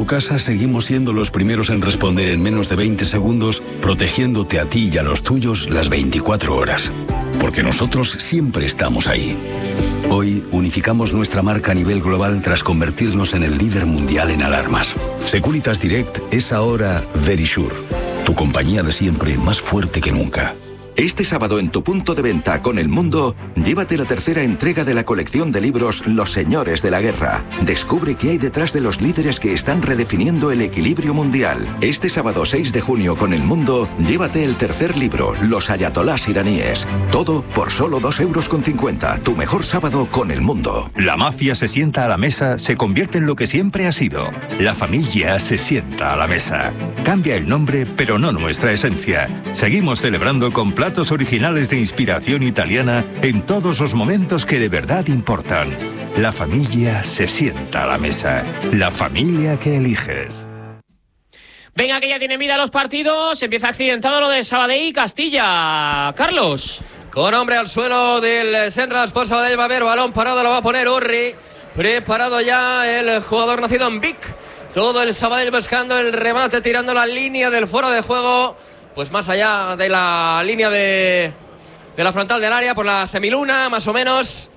tu casa, seguimos siendo los primeros en responder en menos de 20 segundos, protegiéndote a ti y a los tuyos las 24 horas. Porque nosotros siempre estamos ahí. Hoy unificamos nuestra marca a nivel global tras convertirnos en el líder mundial en alarmas. Securitas Direct es ahora Verisure, tu compañía de siempre más fuerte que nunca. Este sábado en tu punto de venta con El Mundo, llévate la tercera entrega de la colección de libros Los Señores de la Guerra. Descubre qué hay detrás de los líderes que están redefiniendo el equilibrio mundial. Este sábado 6 de junio con El Mundo, llévate el tercer libro, Los Ayatolás iraníes. Todo por solo 2,50 €. Tu mejor sábado con El Mundo. La mafia se sienta a la mesa, se convierte en lo que siempre ha sido. La familia se sienta a la mesa. Cambia el nombre, pero no nuestra esencia. Seguimos celebrando con platos originales de inspiración italiana en todos los momentos que de verdad importan. La familia se sienta a la mesa. La familia que eliges. Venga, que ya tienen vida los partidos. Empieza accidentado lo de Sabadell y Castilla. Carlos. Con hombre al suelo del Central Sport Sabadell va a haber balón parado, lo va a poner Urri. Preparado ya el jugador nacido en Vic. Todo el Sabadell buscando el remate, tirando la línea del fuera de juego. Pues más allá de la línea de la frontal del área, por la semiluna, más o menos.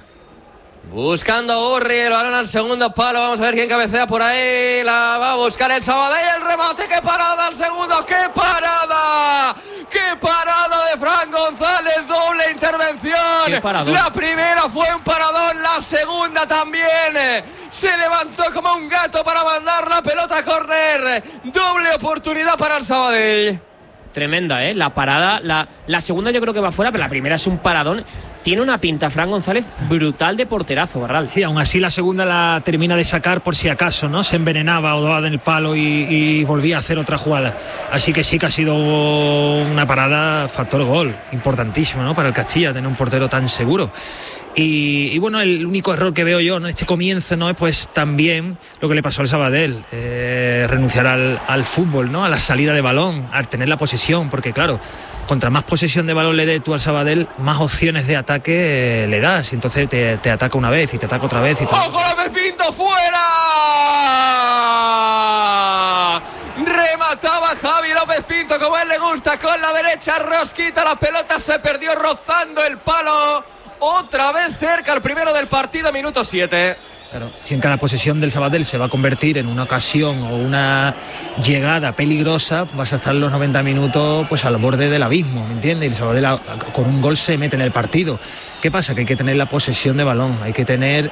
Buscando Urri, el balón al segundo palo. Vamos a ver quién cabecea por ahí. La va a buscar el Sabadell, el remate. ¡Qué parada al segundo! ¡Qué parada! ¡Qué parada de Fran González! ¡Doble intervención! La primera fue un paradón, la segunda también. Se levantó como un gato para mandar la pelota a córner. Doble oportunidad para el Sabadell. Tremenda, la parada. La segunda yo creo que va fuera, pero la primera es un paradón. Tiene una pinta Fran González brutal de porterazo, Barral. Sí, aún así la segunda la termina de sacar por si acaso, ¿no? Se envenenaba o daba en el palo y volvía a hacer otra jugada. Así que sí que ha sido una parada factor gol, importantísimo, ¿no? Para el Castilla, tener un portero tan seguro. Y bueno, el único error que veo yo en este comienzo, ¿no? Pues también lo que le pasó al Sabadell, renunciar al fútbol, ¿no? A la salida de balón, al tener la posesión, porque claro, contra más posesión de balón le dé tú al Sabadell, más opciones de ataque le das, y entonces te ataca una vez y te ataca otra vez y ¡Ojo, López Pinto fuera! Remataba Javi López Pinto como a él le gusta, con la derecha rosquita, la pelota se perdió rozando el palo. Otra vez cerca el primero del partido, minuto 7. Claro, si en cada posesión del Sabadell se va a convertir en una ocasión o una llegada peligrosa, vas a estar los 90 minutos pues al borde del abismo, ¿me entiendes? Y el Sabadell con un gol se mete en el partido. ¿Qué pasa? Que hay que tener la posesión de balón, hay que tener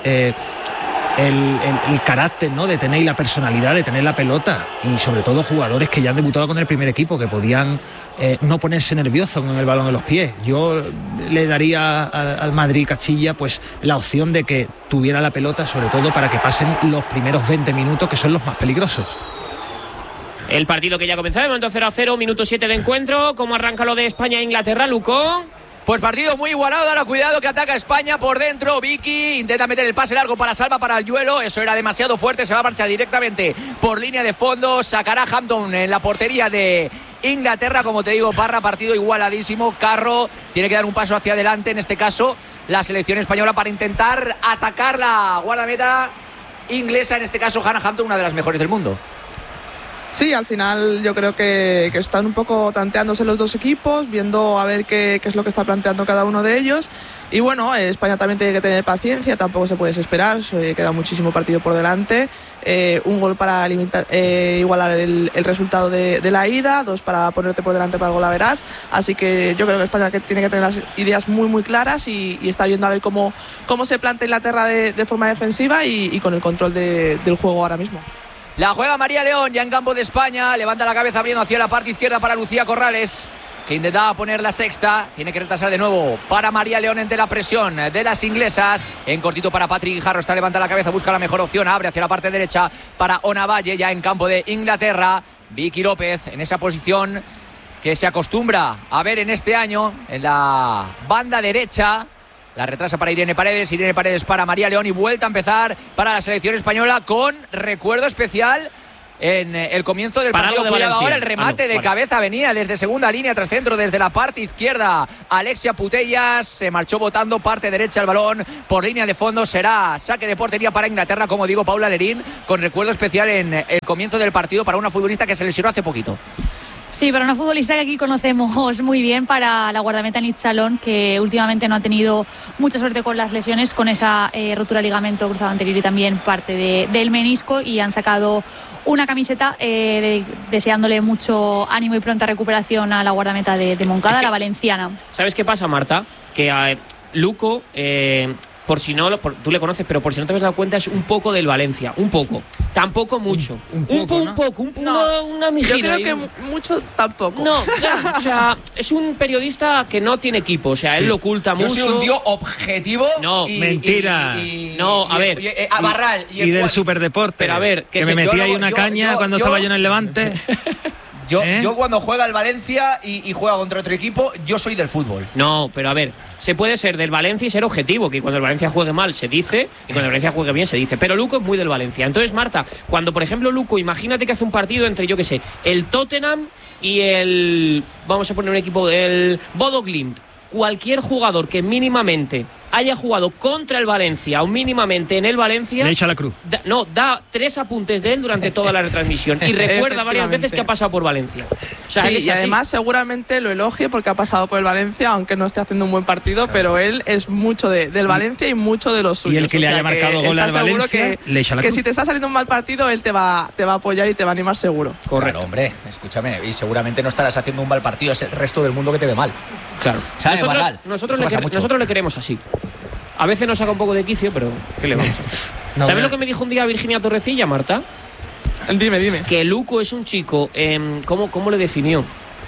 el carácter, ¿no? De tener, y la personalidad de tener la pelota, y sobre todo jugadores que ya han debutado con el primer equipo, que podían no ponerse nerviosos con el balón en los pies. Yo le daría al Madrid Castilla pues la opción de que tuviera la pelota, sobre todo para que pasen los primeros 20 minutos, que son los más peligrosos. El partido que ya comenzó, de momento 0-0, minuto 7 de encuentro. ¿Cómo arranca lo de España e Inglaterra, Luco? Pues partido muy igualado, ahora cuidado que ataca España por dentro. Vicky intenta meter el pase largo para Salva, para el Yuelo. Eso era demasiado fuerte, se va a marchar directamente por línea de fondo. Sacará Hampton en la portería de Inglaterra. Como te digo, Parra, partido igualadísimo. Carro tiene que dar un paso hacia adelante, en este caso la selección española, para intentar atacar la guardameta inglesa, en este caso Hannah Hampton, una de las mejores del mundo. Sí, al final yo creo que están un poco tanteándose los dos equipos, viendo a ver qué es lo que está planteando cada uno de ellos. Y bueno, España también tiene que tener paciencia, tampoco se puede desesperar, queda muchísimo partido por delante. Un gol para igualar el resultado de la ida, 2 para ponerte por delante para el golaveras. Así que yo creo que España tiene que tener las ideas muy muy claras y está viendo a ver cómo se plantea Inglaterra de forma defensiva y con el control del juego ahora mismo. La juega María León ya en campo de España. Levanta la cabeza abriendo hacia la parte izquierda para Lucía Corrales, que intentaba poner la sexta. Tiene que retrasar de nuevo para María León ante la presión de las inglesas. En cortito para Patrick Guijarro. Está levanta la cabeza, busca la mejor opción. Abre hacia la parte derecha para Ona Valle, ya en campo de Inglaterra. Vicky López en esa posición que se acostumbra a ver en este año en la banda derecha. La retrasa para Irene Paredes para María León, y vuelta a empezar para la selección española con recuerdo especial en el comienzo del partido. Cuidado ahora, el remate de cabeza venía desde segunda línea tras centro, desde la parte izquierda. Alexia Putellas se marchó botando parte derecha el balón por línea de fondo. Será saque de portería para Inglaterra, como digo, Paula Lerín, con recuerdo especial en el comienzo del partido para una futbolista que se lesionó hace poquito. Sí, para una futbolista que aquí conocemos muy bien, para la guardameta Nit Salón, que últimamente no ha tenido mucha suerte con las lesiones, con esa rotura de ligamento cruzado anterior y también parte del menisco, y han sacado una camiseta deseándole mucho ánimo y pronta recuperación a la guardameta de Moncada, la valenciana. ¿Sabes qué pasa, Marta? Que Luco... por si no, tú le conoces, pero por si no te has dado cuenta, es un poco del Valencia, un poco, tampoco mucho, un poco, una mijina. Yo creo que mucho tampoco. No, ya, o sea, es un periodista que no tiene equipo, o sea, él lo oculta mucho. Yo soy un tío objetivo. No, mentira. No, a ver. A Barral. Y del Superdeporte. Pero a ver, que me metí ahí una caña cuando estaba yo en el Levante. Yo cuando juega el Valencia y juega contra otro equipo, yo soy del fútbol. No, pero a ver, se puede ser del Valencia y ser objetivo, que cuando el Valencia juegue mal se dice y cuando el Valencia juegue bien se dice. Pero Luco es muy del Valencia. Entonces, Marta, cuando por ejemplo Luco, imagínate que hace un partido entre, yo qué sé, el Tottenham y el... Vamos a poner un equipo, el Bodo Glimt. Cualquier jugador que mínimamente haya jugado contra el Valencia o mínimamente en el Valencia, le echa la cruz. Da 3 apuntes de él durante toda la retransmisión y recuerda varias veces que ha pasado por Valencia. O sea, sí, y además seguramente lo elogie porque ha pasado por el Valencia, aunque no esté haciendo un buen partido, pero él es mucho del Valencia y mucho de los suyos. Y el que le haya marcado gol al Valencia, le echa la cruz. Que si te está saliendo un mal partido, él te va a apoyar y te va a animar seguro. Correcto. Claro, hombre, escúchame, y seguramente no estarás haciendo un mal partido, es el resto del mundo que te ve mal. Claro. ¿Sabes, nosotros le queremos así. A veces nos saca un poco de quicio, pero ¿qué le vamos a hacer? ¿Sabes lo que me dijo un día Virginia Torrecilla, Marta? Dime. Que Luco es un chico, ¿cómo le definió?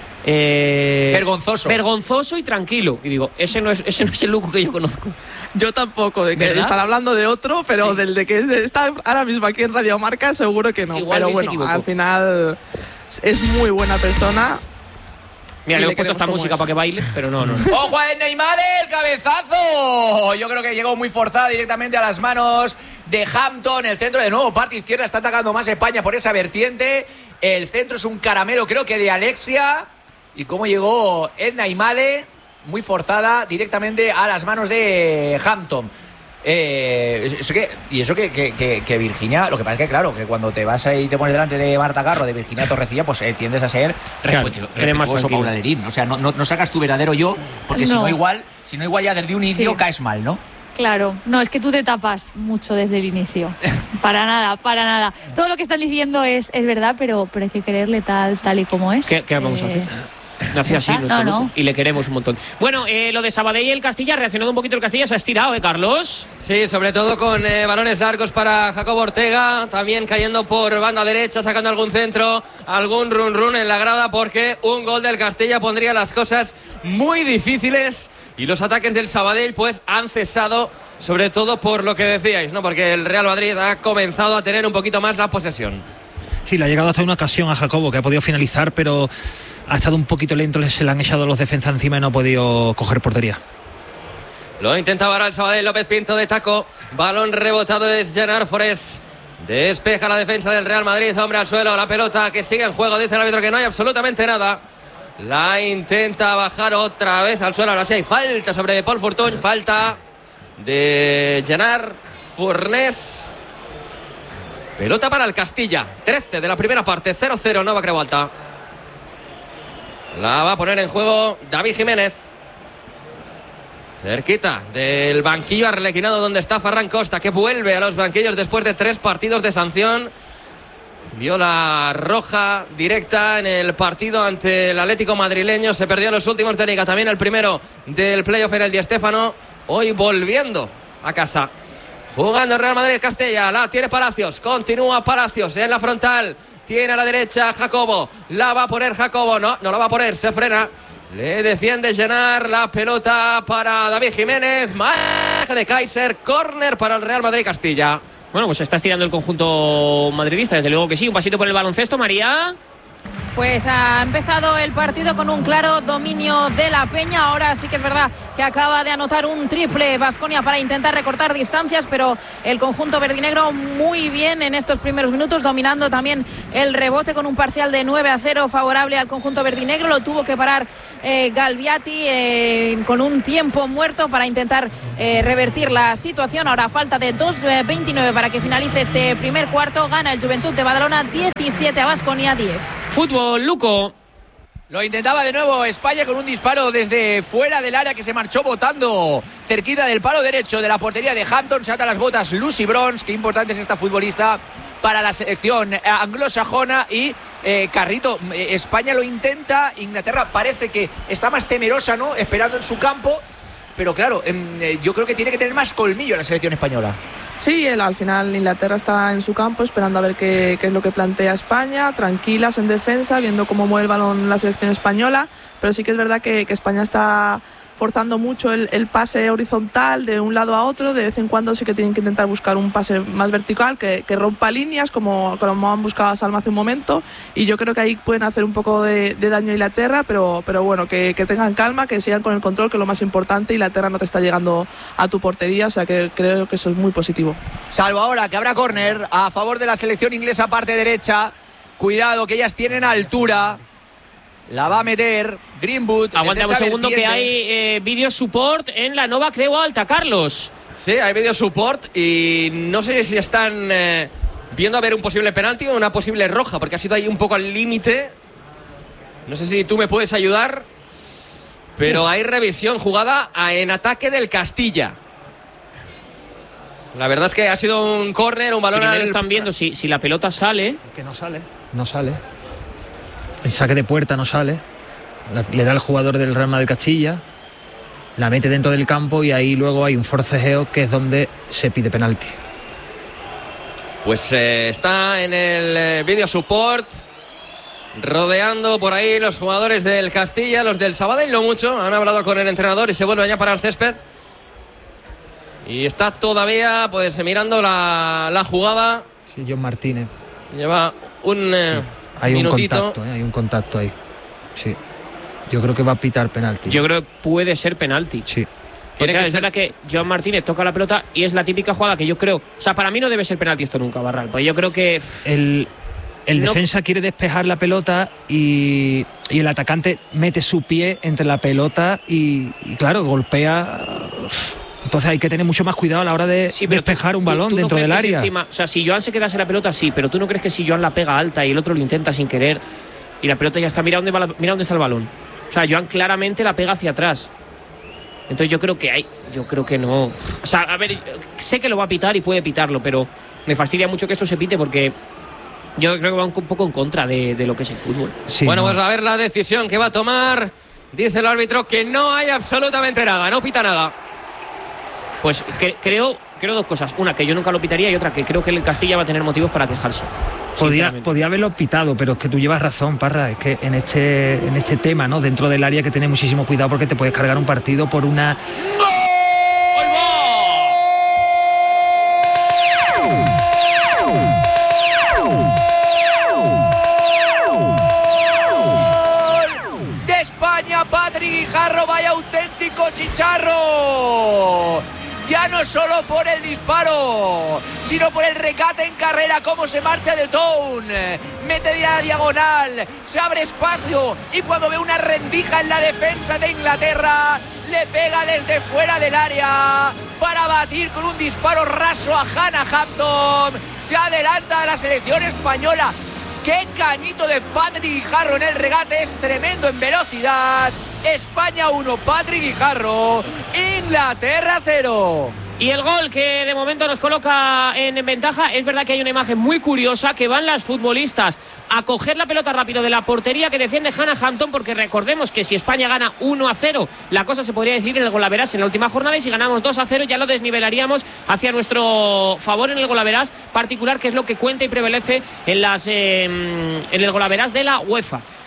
Vergonzoso y tranquilo. Y digo, ese no es el Luco que yo conozco. Yo tampoco, de que están hablando de otro, pero sí. Del de que está ahora mismo aquí en Radio Marca, seguro que no. Igual pero bueno, al final es muy buena persona. Mira, le hemos puesto esta música para que baile, pero no. ¡Ojo a Neymar, el cabezazo! Yo creo que llegó muy forzada directamente a las manos de Hampton. El centro de nuevo, parte izquierda, está atacando más España por esa vertiente. El centro es un caramelo, creo que de Alexia. Y cómo llegó Edna Imade, muy forzada directamente a las manos de Hampton. Eso que Virginia, lo que pasa es que claro, que cuando te vas ahí y te pones delante de Marta Garro, de Virginia Torrecilla, pues tiendes a ser respetuoso Paula Lerín. O sea, no sacas tu verdadero yo, porque si no igual ya desde un inicio caes mal, ¿no? Claro, no, es que tú te tapas mucho desde el inicio. Para nada. Todo lo que están diciendo es verdad, pero hay que quererle tal y como es. ¿Qué vamos a hacer? Nació así, no. Y le queremos un montón. Bueno, lo de Sabadell y el Castilla, ha reaccionado un poquito el Castilla, se ha estirado, Carlos. Sí, sobre todo con balones largos para Jacobo Ortega, también cayendo por banda derecha, sacando algún centro, algún run en la grada, porque un gol del Castilla pondría las cosas muy difíciles. Y los ataques del Sabadell pues han cesado, sobre todo por lo que decíais, ¿no? Porque el Real Madrid ha comenzado a tener un poquito más la posesión. Sí, le ha llegado hasta una ocasión a Jacobo, que ha podido finalizar, pero ha estado un poquito lento, se le han echado los defensas encima y no ha podido coger portería. Lo intentaba ahora el Sabadell, López Pinto de taco, balón rebotado de Gerard Forés. Despeja la defensa del Real Madrid, hombre al suelo, la pelota que sigue en juego, dice el árbitro que no hay absolutamente nada. La intenta bajar otra vez al suelo. Ahora sí hay falta sobre Paul Fortuny. Falta de Gerard Fornés. Pelota para el Castilla. 13 de la primera parte. 0-0 Nova Creu Alta. La va a poner en juego David Jiménez. Cerquita del banquillo arlequinado donde está Ferran Costa, que vuelve a los banquillos después de 3 partidos de sanción. Vio la roja directa en el partido ante el Atlético madrileño. Se perdió los últimos de Liga. También el primero del playoff en el Di Stéfano. Hoy volviendo a casa. Jugando el Real Madrid Castilla. La tiene Palacios. Continúa Palacios en la frontal. Tiene a la derecha Jacobo. La va a poner Jacobo. No la va a poner. Se frena. Le defiende Llenar. La pelota para David Jiménez. Marca de Kaiser. Córner para el Real Madrid Castilla. Bueno, pues se está estirando el conjunto madridista, desde luego que sí. Un pasito por el baloncesto, María. Pues ha empezado el partido con un claro dominio de la Peña. Ahora sí que es verdad que acaba de anotar un triple Baskonia para intentar recortar distancias, pero el conjunto verdinegro muy bien en estos primeros minutos, dominando también el rebote con un parcial de 9-0 favorable al conjunto verdinegro. Lo tuvo que parar Galviati con un tiempo muerto para intentar revertir la situación. Ahora falta de 2:29 para que finalice este primer cuarto. Gana el Juventud de Badalona 17 a Baskonia 10. Fútbol, Luco. Lo intentaba de nuevo España con un disparo desde fuera del área que se marchó botando cerquita del palo derecho de la portería de Hampton. Se ata las botas Lucy Bronze. Qué importante es esta futbolista para la selección anglosajona. Y Carrito, España lo intenta. Inglaterra parece que está más temerosa, ¿no? Esperando en su campo. Pero claro, yo creo que tiene que tener más colmillo la selección española. Sí, al final Inglaterra está en su campo esperando a ver qué es lo que plantea España, tranquilas en defensa, viendo cómo mueve el balón la selección española, pero sí que es verdad que España está forzando mucho el pase horizontal de un lado a otro. De vez en cuando sí que tienen que intentar buscar un pase más vertical que rompa líneas, como han buscado a Salma hace un momento, y yo creo que ahí pueden hacer un poco de daño a Inglaterra, pero bueno, que tengan calma, que sigan con el control, que es lo más importante. Inglaterra no te está llegando a tu portería, o sea que creo que eso es muy positivo. Salvo ahora que habrá córner a favor de la selección inglesa, parte derecha. Cuidado, que ellas tienen altura. La va a meter Greenwood. Aguanta un segundo, que hay video support en la Nova Creu Alta, Carlos. Sí, hay video support y no sé si están viendo a ver un posible penalti o una posible roja, porque ha sido ahí un poco al límite. No sé si tú me puedes ayudar, pero hay revisión, jugada en ataque del Castilla. La verdad es que ha sido un córner, un balón al... Están viendo si la pelota sale. Que no sale. El saque de puerta no sale. Le da al jugador del Real Madrid Castilla, la mete dentro del campo y ahí luego hay un forcejeo que es donde se pide penalti. Pues está en el video support, rodeando por ahí los jugadores del Castilla, los del Sabadell no mucho, han hablado con el entrenador y se vuelven ya para el césped. Y está todavía pues mirando la jugada. Sí, John Martínez. Lleva un... Hay minutito. Hay un contacto ahí. Sí. Yo creo que va a pitar penalti. Yo creo que puede ser penalti. Sí. Porque es verdad que Joan Martínez toca la pelota y es la típica jugada que yo creo... O sea, para mí no debe ser penalti esto nunca, Barral. Pues yo creo que... El defensa quiere despejar la pelota y el atacante mete su pie entre la pelota y claro, golpea... Entonces hay que tener mucho más cuidado a la hora de despejar un balón dentro del área. Encima, o sea, si Joan se quedase la pelota, sí, pero tú no crees que si Joan la pega alta y el otro lo intenta sin querer y la pelota ya está, mira dónde está el balón. O sea, Joan claramente la pega hacia atrás. Entonces yo creo que no. O sea, a ver, sé que lo va a pitar y puede pitarlo, pero me fastidia mucho que esto se pite porque yo creo que va un poco en contra de lo que es el fútbol. Sí, bueno, pues a ver la decisión que va a tomar. Dice el árbitro que no hay absolutamente nada, no pita nada. Pues creo dos cosas. Una, que yo nunca lo pitaría, y otra, que creo que el Castilla va a tener motivos para quejarse. Podía haberlo pitado, pero es que tú llevas razón, Parra. Es que en este tema, ¿no? Dentro del área, hay que tener muchísimo cuidado porque te puedes cargar un partido por una... ¡De España, Patrick Guijarro! ¡Vaya auténtico chicharro! Ya no solo por el disparo, sino por el regate en carrera, cómo se marcha de Town, mete de la diagonal, se abre espacio y cuando ve una rendija en la defensa de Inglaterra, le pega desde fuera del área para batir con un disparo raso a Hannah Hampton. Se adelanta a la selección española. ¡Qué cañito de Patrick Guijarro en el regate! Es tremendo en velocidad. España 1, Patrick Guijarro, Inglaterra 0. Y el gol que de momento nos coloca en ventaja, es verdad que hay una imagen muy curiosa, que van las futbolistas a coger la pelota rápido de la portería que defiende Hannah Hampton, porque recordemos que si España gana 1-0, la cosa se podría decir en el golaveras en la última jornada, y si ganamos 2-0 ya lo desnivelaríamos hacia nuestro favor en el golaveras particular, que es lo que cuenta y prevalece en el golaveras de la UEFA.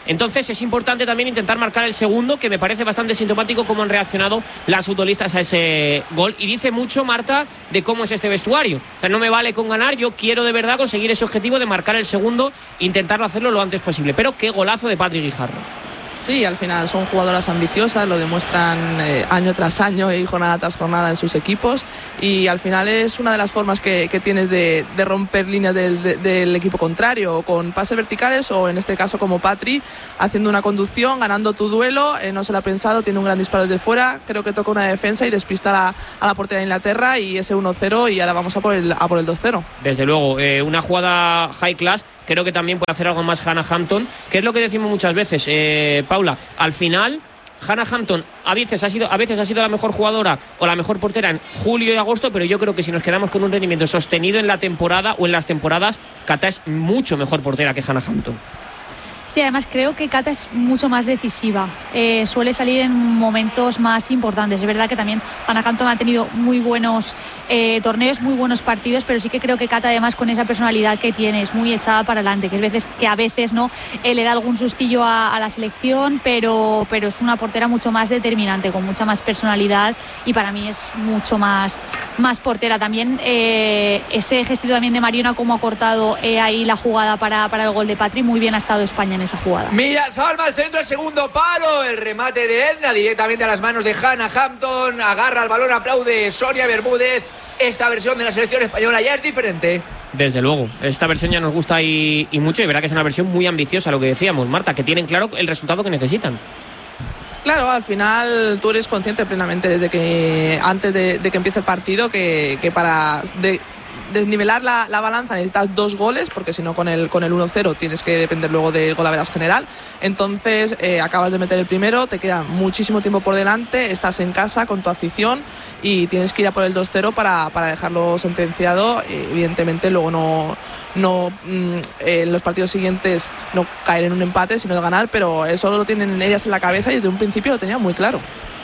Entonces es importante también intentar marcar el segundo, que me parece bastante sintomático cómo han reaccionado las futbolistas a ese gol. Y dice mucho, Marta, de cómo es este vestuario. O sea, no me vale con ganar, yo quiero de verdad conseguir ese objetivo de marcar el segundo, intentarlo hacerlo lo antes posible. Pero qué golazo de Patrick Guijarro. Sí, al final son jugadoras ambiciosas, lo demuestran año tras año y jornada tras jornada en sus equipos, y al final es una de las formas que tienes de romper líneas del equipo contrario, con pases verticales o en este caso como Patri, haciendo una conducción, ganando tu duelo, no se lo ha pensado, tiene un gran disparo desde fuera, creo que toca una defensa y despista a la portería de Inglaterra, y ese 1-0, y ahora vamos a por el 2-0. Desde luego, una jugada high class. Creo que también puede hacer algo más Hannah Hampton, que es lo que decimos muchas veces, Paula. Al final, Hannah Hampton a veces ha sido la mejor jugadora o la mejor portera en julio y agosto, pero yo creo que si nos quedamos con un rendimiento sostenido en la temporada o en las temporadas, Kata es mucho mejor portera que Hannah Hampton. Sí, además creo que Kata es mucho más decisiva, suele salir en momentos más importantes. Es verdad que también Hannah Hampton ha tenido muy buenos torneos, muy buenos partidos, pero sí que creo que Kata, además, con esa personalidad que tiene, es muy echada para adelante, que a veces no le da algún sustillo a la selección, pero es una portera mucho más determinante, con mucha más personalidad, y para mí es mucho más portera. También ese gestito también de Mariona, como ha cortado ahí la jugada para el gol de Patri, muy bien ha estado España en esa jugada. Mira, Salma al centro, el segundo palo, el remate de Edna directamente a las manos de Hannah Hampton, agarra el balón, aplaude Sonia Bermúdez. Esta versión de la selección española ya es diferente. Desde luego, esta versión ya nos gusta y mucho, y verá que es una versión muy ambiciosa, lo que decíamos, Marta, que tienen claro el resultado que necesitan. Claro, al final tú eres consciente plenamente desde que antes de que empiece el partido que para desnivelar la balanza necesitas 2 goles, porque si no con el 1-0 tienes que depender luego del golaveras general. Entonces acabas de meter el primero, te queda muchísimo tiempo por delante, estás en casa con tu afición y tienes que ir a por el 2-0 para dejarlo sentenciado. Evidentemente luego no en los partidos siguientes no caer en un empate, sino ganar, pero eso lo tienen ellas en la cabeza y desde un principio lo tenían muy claro.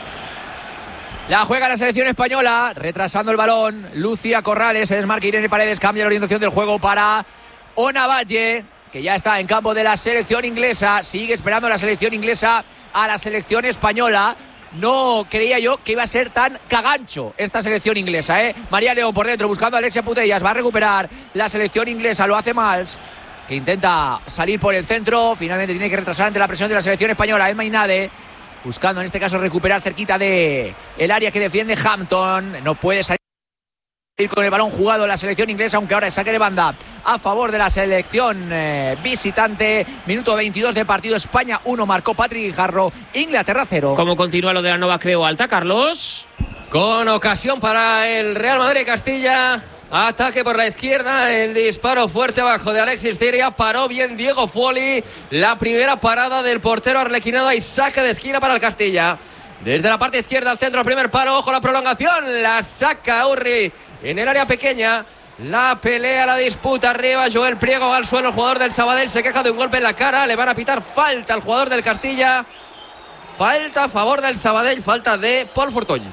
La juega la selección española, retrasando el balón. Lucía Corrales, se desmarca Irene Paredes, cambia la orientación del juego para Ona Valle, que ya está en campo de la selección inglesa. Sigue esperando la selección inglesa a la selección española. No creía yo que iba a ser tan cagancho esta selección inglesa, María León por dentro, buscando a Alexia Putellas. Va a recuperar la selección inglesa, lo hace Mals, que intenta salir por el centro. Finalmente tiene que retrasar ante la presión de la selección española. Emma Inade, buscando en este caso recuperar cerquita de el área que defiende Hampton. No puede salir con el balón jugado la selección inglesa, aunque ahora es saque de banda a favor de la selección visitante. Minuto 22 de partido. España 1, marcó Patrick Guijarro, Inglaterra 0. ¿Cómo continúa lo de la Nova Creo Alta, Carlos? Con ocasión para el Real Madrid Castilla. Ataque por la izquierda, el disparo fuerte abajo de Alexis Ciria. Paró bien Diego Folli. La primera parada del portero arlequinado y saque de esquina para el Castilla. Desde la parte izquierda al centro, primer palo. Ojo la prolongación. La saca Urri en el área pequeña. La pelea, la disputa arriba. Joel Priego va al suelo. El jugador del Sabadell se queja de un golpe en la cara. Le van a pitar falta al jugador del Castilla. Falta a favor del Sabadell. Falta de Paul Fortuny.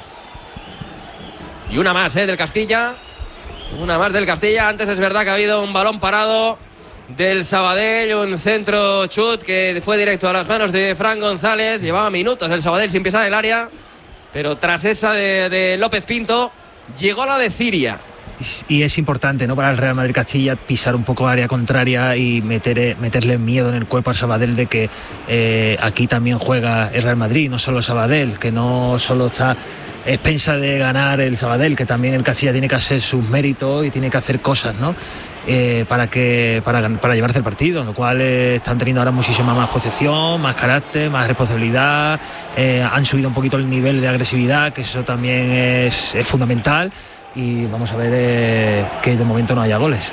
Y una más del Castilla. Una más del Castilla. Antes es verdad que ha habido un balón parado del Sabadell, un centro chut que fue directo a las manos de Fran González. Llevaba minutos el Sabadell sin pisar el área, pero tras esa de López Pinto llegó la de Ciria. Y es importante, ¿no?, para el Real Madrid Castilla pisar un poco área contraria y meterle miedo en el cuerpo al Sabadell de que aquí también juega el Real Madrid, no solo Sabadell, que no solo está expensa de ganar el Sabadell, que también el Castilla tiene que hacer sus méritos y tiene que hacer cosas, ¿no?, para llevarse el partido, lo cual están teniendo ahora muchísima más posesión, más carácter, más responsabilidad, han subido un poquito el nivel de agresividad, que eso también es fundamental, y vamos a ver que de momento no haya goles.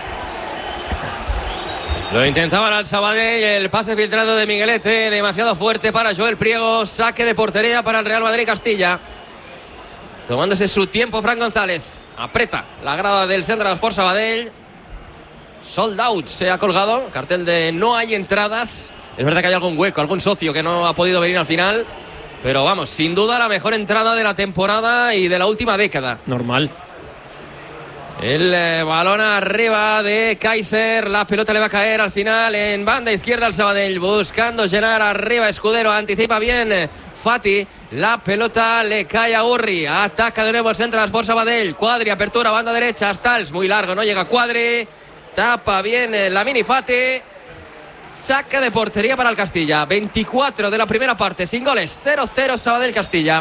Lo intentaban al Sabadell, el pase filtrado de Miguelete, demasiado fuerte para Joel Priego, saque de portería para el Real Madrid Castilla. Tomándose su tiempo Fran González, aprieta la grada del Central Sport Sabadell. Sold out se ha colgado, cartel de no hay entradas. Es verdad que hay algún hueco, algún socio que no ha podido venir al final, pero vamos, sin duda la mejor entrada de la temporada y de la última década. Normal. El balón arriba de Kaiser, la pelota le va a caer al final en banda izquierda al Sabadell, buscando llenar arriba Escudero, anticipa bien Fati, la pelota le cae a Urri, ataca de nuevo el Central por Sabadell, Cuadri, apertura, banda derecha, Stals, muy largo, no llega Cuadri, tapa bien la mini Fati, saca de portería para el Castilla, 24 de la primera parte, sin goles, 0-0 Sabadell-Castilla.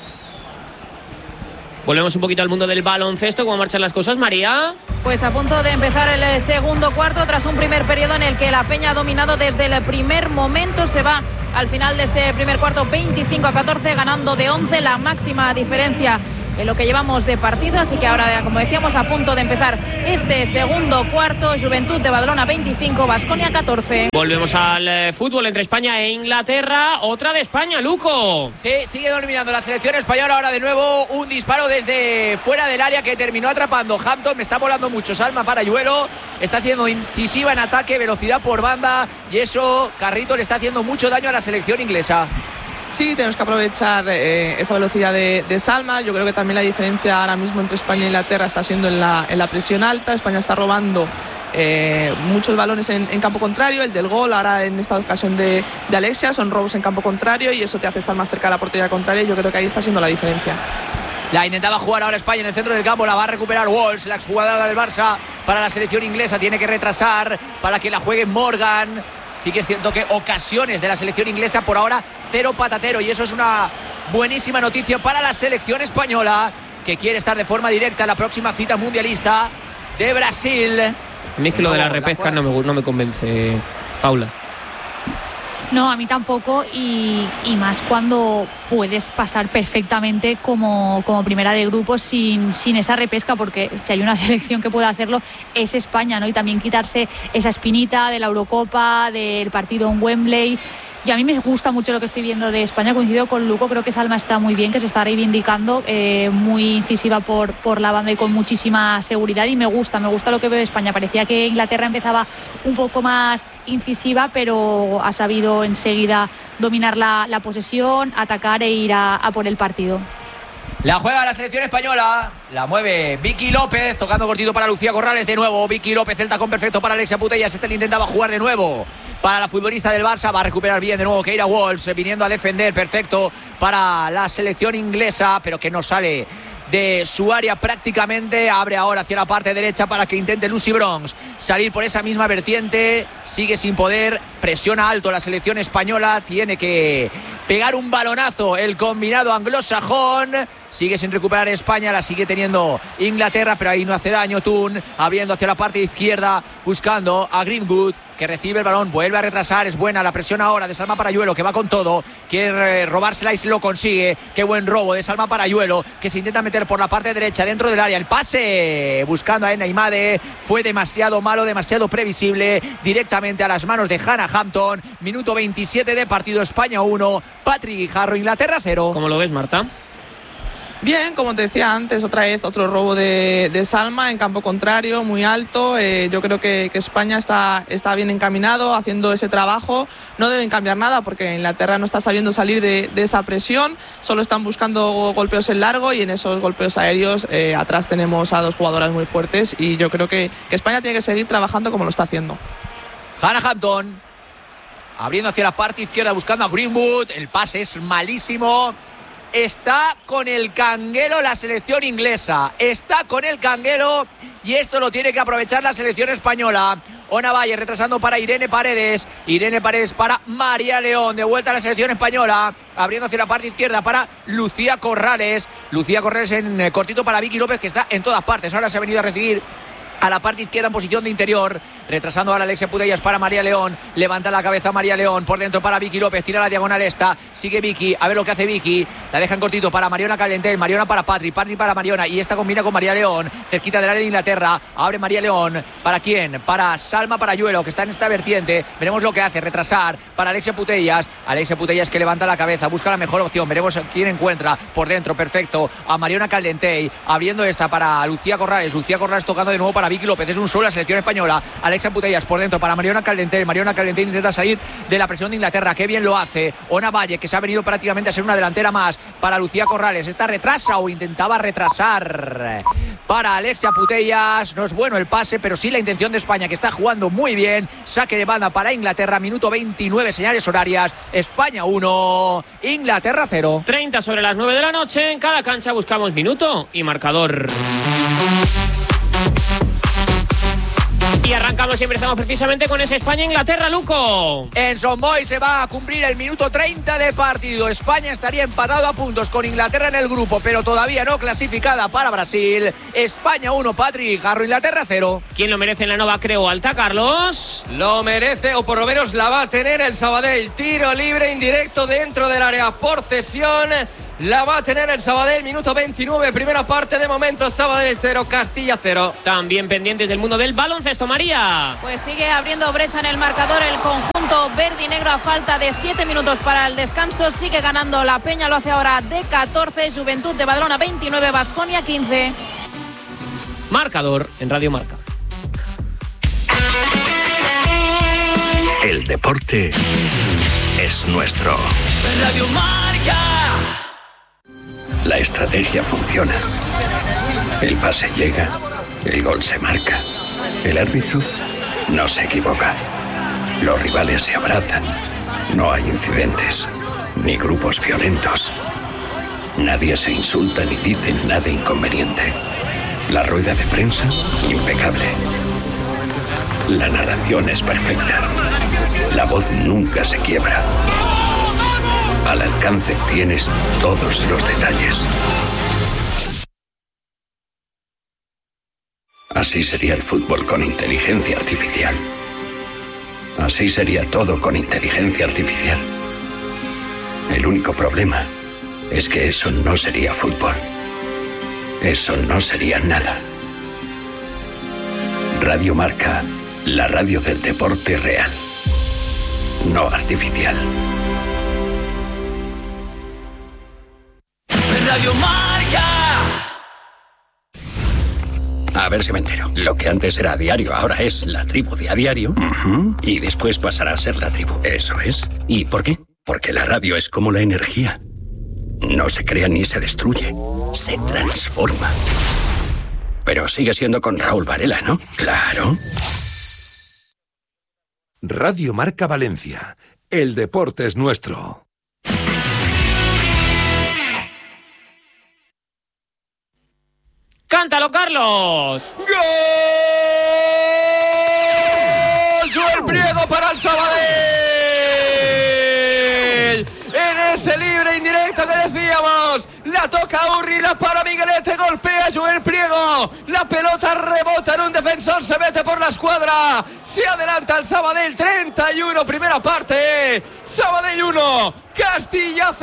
Volvemos un poquito al mundo del baloncesto. ¿Cómo marchan las cosas, María? Pues a punto de empezar el segundo cuarto, tras un primer periodo en el que la Peña ha dominado desde el primer momento. Se va al final de este primer cuarto 25-14, ganando de 11, la máxima diferencia en lo que llevamos de partido. Así que ahora, como decíamos, a punto de empezar este segundo cuarto. Juventud de Badalona 25, Baskonia 14. Volvemos al fútbol entre España e Inglaterra. Otra de España, Luco. Sí, sigue dominando la selección española. Ahora de nuevo un disparo desde fuera del área que terminó atrapando Hampton. Me está volando mucho Salma Parayuelo. Está haciendo incisiva en ataque, velocidad por banda. Y eso, Carrito, le está haciendo mucho daño a la selección inglesa. Sí, tenemos que aprovechar esa velocidad de Salma. Yo creo que también la diferencia ahora mismo entre España e Inglaterra está siendo en la presión alta. España está robando muchos balones en campo contrario. El del gol ahora en esta ocasión de Alexia son robos en campo contrario y eso te hace estar más cerca de la portería contraria. Yo creo que ahí está siendo la diferencia. La intentaba jugar ahora España en el centro del campo, la va a recuperar Walsh, la exjugadora del Barça para la selección inglesa. Tiene que retrasar para que la juegue Morgan. Sí que es cierto que ocasiones de la selección inglesa, por ahora cero patatero, y eso es una buenísima noticia para la selección española, que quiere estar de forma directa en la próxima cita mundialista de Brasil. A mí es que lo de la repesca no me convence, Paula. No, a mí tampoco, y más cuando puedes pasar perfectamente como primera de grupo sin esa repesca, porque si hay una selección que puede hacerlo es España, ¿no? Y también quitarse esa espinita de la Eurocopa, del partido en Wembley. Y a mí me gusta mucho lo que estoy viendo de España, coincido con Luco, creo que Salma está muy bien, que se está reivindicando, muy incisiva por la banda y con muchísima seguridad, y me gusta lo que veo de España. Parecía que Inglaterra empezaba un poco más incisiva, pero ha sabido enseguida dominar la posesión, atacar e ir a por el partido. La juega la selección española, la mueve Vicky López, tocando cortito para Lucía Corrales de nuevo. Vicky López, el tacón perfecto para Alexia Putellas. Este le intentaba jugar de nuevo para la futbolista del Barça. Va a recuperar bien de nuevo Keira Walsh, viniendo a defender, perfecto para la selección inglesa, pero que no sale de su área prácticamente. Abre ahora hacia la parte derecha para que intente Lucy Bronx salir por esa misma vertiente. Sigue sin poder, presiona alto la selección española. Tiene que pegar un balonazo el combinado anglosajón. Sigue sin recuperar España, la sigue teniendo Inglaterra, pero ahí no hace daño Toon, abriendo hacia la parte izquierda, buscando a Greenwood, que recibe el balón, vuelve a retrasar, es buena la presión ahora de Salma Parayuelo, que va con todo, quiere robársela y se lo consigue. Qué buen robo de Salma Parayuelo, que se intenta meter por la parte derecha dentro del área. El pase buscando a Enna Imade fue demasiado malo, demasiado previsible, directamente a las manos de Hannah Hampton. Minuto 27 de partido, España 1, Patrick Guijarro, Inglaterra 0. ¿Cómo lo ves, Marta? Bien, como te decía antes, otra vez otro robo de Salma en campo contrario, muy alto. Yo creo que España está bien encaminado, haciendo ese trabajo. No deben cambiar nada porque Inglaterra no está sabiendo salir de esa presión. Solo están buscando golpeos en largo, y en esos golpeos aéreos atrás tenemos a dos jugadoras muy fuertes, y yo creo que España tiene que seguir trabajando como lo está haciendo. Hannah Hampton abriendo hacia la parte izquierda, buscando a Greenwood. El pase es malísimo. Está con el canguelo la selección inglesa. Está con el canguelo, y esto lo tiene que aprovechar la selección española. Ona Valle retrasando para Irene Paredes. Irene Paredes para María León. De vuelta a la selección española. Abriendo hacia la parte izquierda para Lucía Corrales. Lucía Corrales en cortito para Vicky López, que está en todas partes. Ahora se ha venido a recibir a la parte izquierda en posición de interior, retrasando ahora Alexia Putellas para María León, levanta la cabeza María León, por dentro para Vicky López, tira la diagonal esta, sigue Vicky, a ver lo que hace Vicky, la deja en cortito para Mariona Caldentel, Mariona para Patrick para Mariona, y esta combina con María León, cerquita del área de Inglaterra. Abre María León, ¿para quién? Para Salma Parayuelo, que está en esta vertiente. Veremos lo que hace, retrasar para Alexia Putellas, que levanta la cabeza, busca la mejor opción, veremos quién encuentra, por dentro, perfecto, a Mariona Caldentel, abriendo esta para Lucía Corrales tocando de nuevo para Vicky López. Es un solo la selección española. Alexia Putellas por dentro para Mariona Caldentey. Mariona Caldentey intenta salir de la presión de Inglaterra. Qué bien lo hace. Ona Valle, que se ha venido prácticamente a ser una delantera más para Lucía Corrales. Esta retrasa o intentaba retrasar para Alexia Putellas. No es bueno el pase, pero sí la intención de España, que está jugando muy bien. Saque de banda para Inglaterra. Minuto 29, señales horarias. España 1, Inglaterra 0. 30 sobre las 9 de la noche. En cada cancha buscamos minuto y marcador. Y arrancamos y empezamos precisamente con ese España-Inglaterra, Luco. En Son Boy se va a cumplir el minuto 30 de partido. España estaría empatado a puntos con Inglaterra en el grupo, pero todavía no clasificada para Brasil. España 1, Patrick Garro, Inglaterra 0. ¿Quién lo merece en la Nova Creu Alta, Carlos? Lo merece, o por lo menos la va a tener el Sabadell. Tiro libre indirecto dentro del área por cesión. La va a tener el Sabadell, minuto 29, primera parte. De momento Sabadell 0, Castilla 0. También pendientes del mundo del baloncesto, María. Pues sigue abriendo brecha en el marcador el conjunto verde y negro a falta de 7 minutos para el descanso. Sigue ganando la Peña, lo hace ahora de 14, Juventud de Badalona 29, Baskonia 15. Marcador en Radio Marca. El deporte es nuestro. Radio Marca. La estrategia funciona. El pase llega, el gol se marca. El árbitro no se equivoca. Los rivales se abrazan. No hay incidentes, ni grupos violentos. Nadie se insulta ni dice nada inconveniente. La rueda de prensa, impecable. La narración es perfecta. La voz nunca se quiebra. Al alcance tienes todos los detalles. Así sería el fútbol con inteligencia artificial. Así sería todo con inteligencia artificial. El único problema es que eso no sería fútbol. Eso no sería nada. Radio Marca, la radio del deporte real, no artificial. Radio Marca. A ver si me entero. Lo que antes era a diario, ahora es la tribu de a diario. Y después pasará a ser la tribu. Eso es. ¿Y por qué? Porque la radio es como la energía. No se crea ni se destruye. Se transforma. Pero sigue siendo con Raúl Varela, ¿no? Claro. Radio Marca Valencia. El deporte es nuestro. ¡Cántalo, Carlos! ¡Gol! Joel Priego para el Sabadell. En ese libre indirecto que decíamos, la toca Urri, la para Miguelete, golpea Joel Priego. La pelota rebota en un defensor, se mete por la escuadra. Se adelanta el Sabadell, 31, primera parte. Sabadell 1, Castilla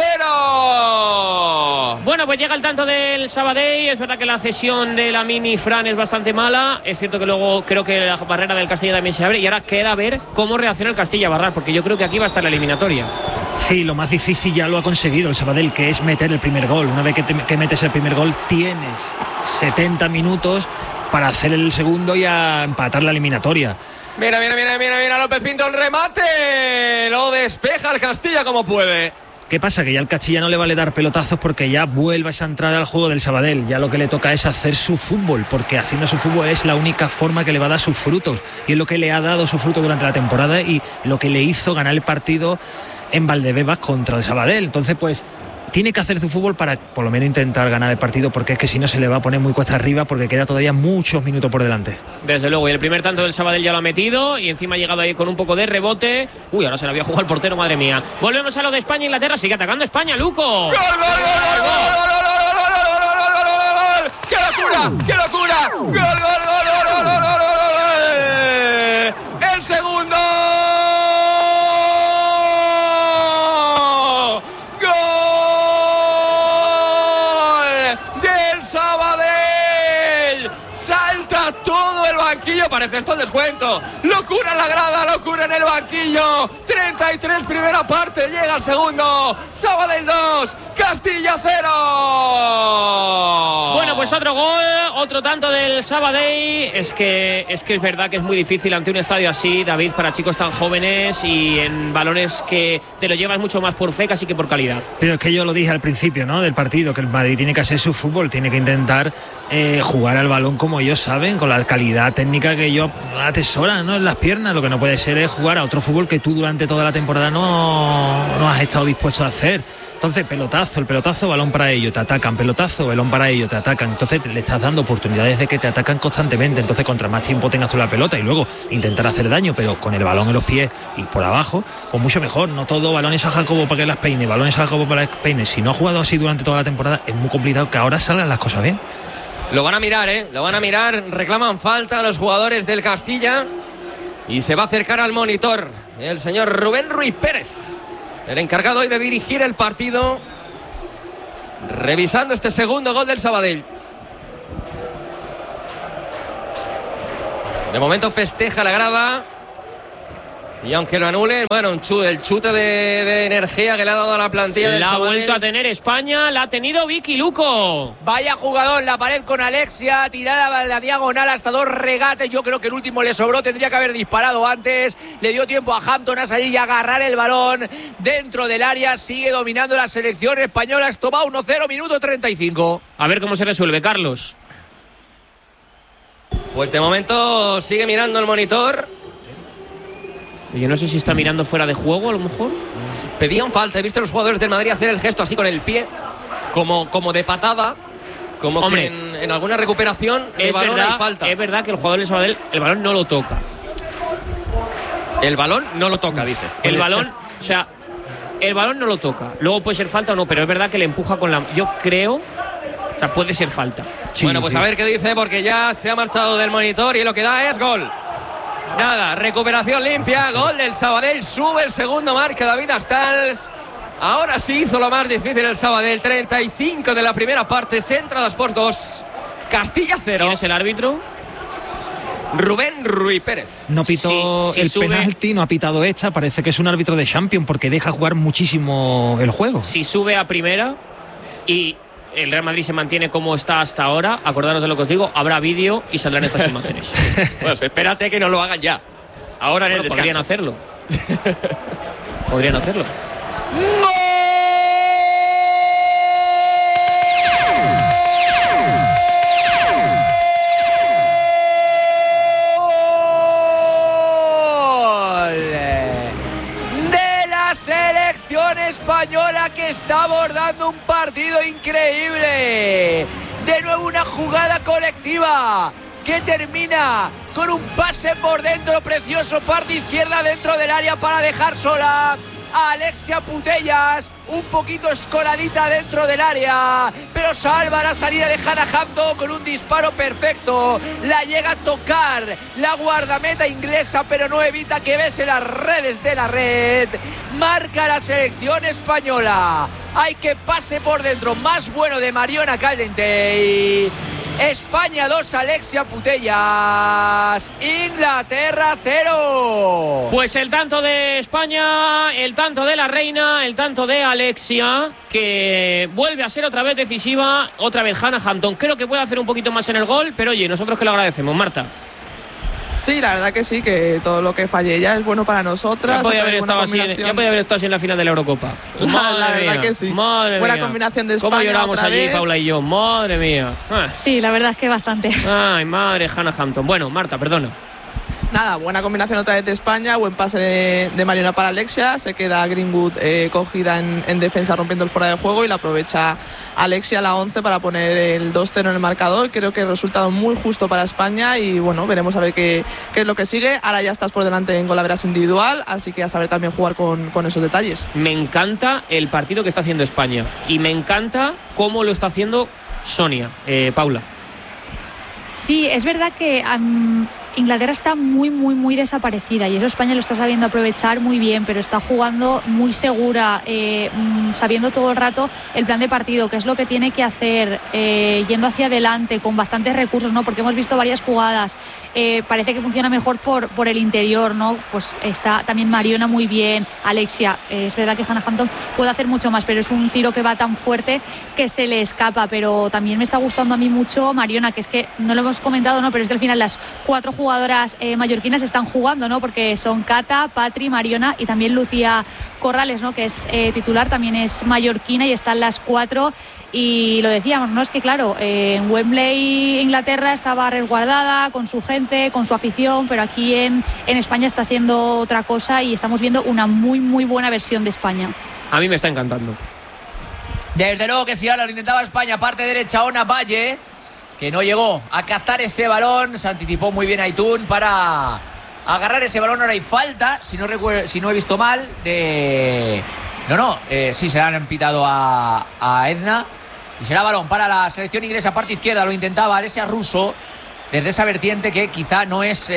0. Bueno, pues llega el tanto del Sabadell. Es verdad que la cesión de la Mini Fran es bastante mala. Es cierto que luego creo que la barrera del Castilla también se abre. Y ahora queda ver cómo reacciona el Castilla Barras, porque yo creo que aquí va a estar la eliminatoria. Sí, lo más difícil ya lo ha conseguido el Sabadell, que es meter el primer gol. Una vez que metes el primer gol, tienes 70 minutos para hacer el segundo y a empatar la eliminatoria. Mira, López Pinto, el remate. Lo despeja el Castilla como puede. ¿Qué pasa? Que ya al Castilla no le vale dar pelotazos porque ya vuelve esa entrada al juego del Sabadell. Ya lo que le toca es hacer su fútbol, porque haciendo su fútbol es la única forma que le va a dar sus frutos. Y es lo que le ha dado sus frutos durante la temporada y lo que le hizo ganar el partido en Valdebebas contra el Sabadell. Entonces, pues, tiene que hacer su fútbol para por lo menos intentar ganar el partido, porque es que si no se le va a poner muy cuesta arriba, porque queda todavía muchos minutos por delante. Desde luego, y el primer tanto del Sabadell ya lo ha metido y encima ha llegado ahí con un poco de rebote. Uy, ahora se le había jugado el portero, madre mía. Volvemos a lo de España-Inglaterra, sigue atacando España, Luco. ¡Gol! ¡Qué locura! ¡Qué locura! ¡Gol! ¡El segundo! banquillo, parece esto el descuento. Locura en la grada, locura en el banquillo. 33 primera parte, llega el segundo. Sabadell 2, Castilla 0. Bueno, pues otro gol, otro tanto del Sabadell. Es que es verdad que es muy difícil ante un estadio así, David, para chicos tan jóvenes y en balones que te lo llevas mucho más por fe casi que por calidad. Pero es que yo lo dije al principio, ¿no?, del partido, que el Madrid tiene que hacer su fútbol, tiene que intentar jugar al balón como ellos saben, con la calidad técnica que ellos atesoran, ¿no?, en las piernas. Lo que no puede ser es jugar a otro fútbol que tú durante toda la temporada no has estado dispuesto a hacer. Entonces, pelotazo, el pelotazo, balón para ellos, te atacan, pelotazo, balón para ellos, te atacan. Entonces le estás dando oportunidades de que te atacan constantemente. Entonces, contra más tiempo tengas tú la pelota y luego intentar hacer daño, pero con el balón en los pies y por abajo, pues mucho mejor. No todo balones a Jacobo para que las peine, balones a Jacobo para que las peine. Si no ha jugado así durante toda la temporada, es muy complicado que ahora salgan las cosas bien. Lo van a mirar, lo van a mirar. Reclaman falta a los jugadores del Castilla y se va a acercar al monitor el señor Rubén Ruiz Pérez, el encargado hoy de dirigir el partido, revisando este segundo gol del Sabadell. De momento festeja la grada. Y aunque lo anulen, bueno, el chute de energía que le ha dado a la plantilla del Sabadell. La ha vuelto a tener España, la ha tenido Vicky Luco. Vaya jugador, la pared con Alexia, tirada la diagonal hasta 2 regates. Yo creo que el último le sobró, tendría que haber disparado antes. Le dio tiempo a Hampton a salir y agarrar el balón dentro del área. Sigue dominando la selección española. Esto va 1-0, minuto 35. A ver cómo se resuelve, Carlos. Pues de momento sigue mirando el monitor. Yo no sé si está mirando fuera de juego, a lo mejor. Pedían falta. He visto a los jugadores del Madrid hacer el gesto así con el pie, como de patada. Como hombre, que en alguna recuperación el balón hay falta. Es verdad que el jugador del Sabadell, el balón no lo toca. El balón no lo toca, dices. El balón, o sea, el balón no lo toca. Luego puede ser falta o no, pero es verdad que le empuja con la... Yo creo... O sea, puede ser falta. Sí, bueno, pues sí. A ver qué dice, porque ya se ha marchado del monitor y lo que da es gol. Nada, recuperación limpia, gol del Sabadell, sube el segundo, marca David Astals. Ahora sí hizo lo más difícil el Sabadell. 35 de la primera parte, Central Sports 2, Castilla 0. ¿Quién es el árbitro? Rubén Ruiz Pérez. No pitó el penalti, no ha pitado esta. Parece que es un árbitro de Champions porque deja jugar muchísimo el juego. Si sube a primera y el Real Madrid se mantiene como está hasta ahora, acordaros de lo que os digo, habrá vídeo y saldrán estas imágenes. Pues espérate que no lo hagan ya. Ahora en el descanso. Podrían hacerlo. Podrían hacerlo. Española, que está abordando un partido increíble. De nuevo una jugada colectiva que termina con un pase por dentro precioso, parte izquierda dentro del área para dejar sola a Alexia Putellas, un poquito escoradita dentro del área, pero salva la salida de Hannah Hampton con un disparo perfecto. La llega a tocar la guardameta inglesa, pero no evita que bese las redes de la red. Marca la selección española. Hay que pase por dentro más bueno de Mariona Caldentey. España 2, Alexia Putellas. Inglaterra 0. Pues el tanto de España, el tanto de la reina, el tanto de Alexia, que vuelve a ser otra vez decisiva, otra vez Hannah Hampton. Creo que puede hacer un poquito más en el gol, pero oye, nosotros que lo agradecemos, Marta. Sí, la verdad que sí, que todo lo que falle ella es bueno para nosotras. Ya podía haber estado así en la final de la Eurocopa. La verdad que sí. Madre buena mía. Combinación de España. ¿Cómo lloramos otra allí, vez? Paula y yo? Madre mía. Sí, la verdad es que bastante. Ay, madre, Hannah Hampton. Bueno, Marta, perdona. Nada, buena combinación otra vez de España, buen pase de Mariona para Alexia, se queda Greenwood cogida en defensa rompiendo el fuera de juego y la aprovecha Alexia, la 11, para poner el 2-0 en el marcador. Creo que el resultado muy justo para España y bueno, veremos a ver qué es lo que sigue. Ahora ya estás por delante en golaveras individual, así que a saber también jugar con esos detalles. Me encanta el partido que está haciendo España y me encanta cómo lo está haciendo Sonia, Paula. Sí, es verdad que Inglaterra está muy, muy, muy desaparecida y eso España lo está sabiendo aprovechar muy bien, pero está jugando muy segura, sabiendo todo el rato el plan de partido, qué es lo que tiene que hacer, yendo hacia adelante con bastantes recursos, ¿no? Porque hemos visto varias jugadas, parece que funciona mejor por el interior, ¿no? Pues está también Mariona muy bien, Alexia, es verdad que Hannah Hampton puede hacer mucho más, pero es un tiro que va tan fuerte que se le escapa. Pero también me está gustando a mí mucho Mariona, que es que no lo hemos comentado, ¿no? Pero es que al final las 4 jugadoras mallorquinas están jugando, ¿no? Porque son Cata, Patri, Mariona y también Lucía Corrales, ¿no? Que es titular, también es mallorquina y están las 4. Y lo decíamos, ¿no? Es que claro, en Wembley, Inglaterra estaba resguardada con su gente, con su afición, pero aquí en España está siendo otra cosa y estamos viendo una muy, muy buena versión de España. A mí me está encantando. Desde luego que sí, ahora lo intentaba España, parte derecha, Ona Valle, que no llegó a cazar ese balón, se anticipó muy bien Aitún para agarrar ese balón. Ahora hay falta, si no he visto mal, de... sí, se le han pitado a Edna y será balón para la selección inglesa, parte izquierda, lo intentaba Alessia Russo desde esa vertiente que quizá no es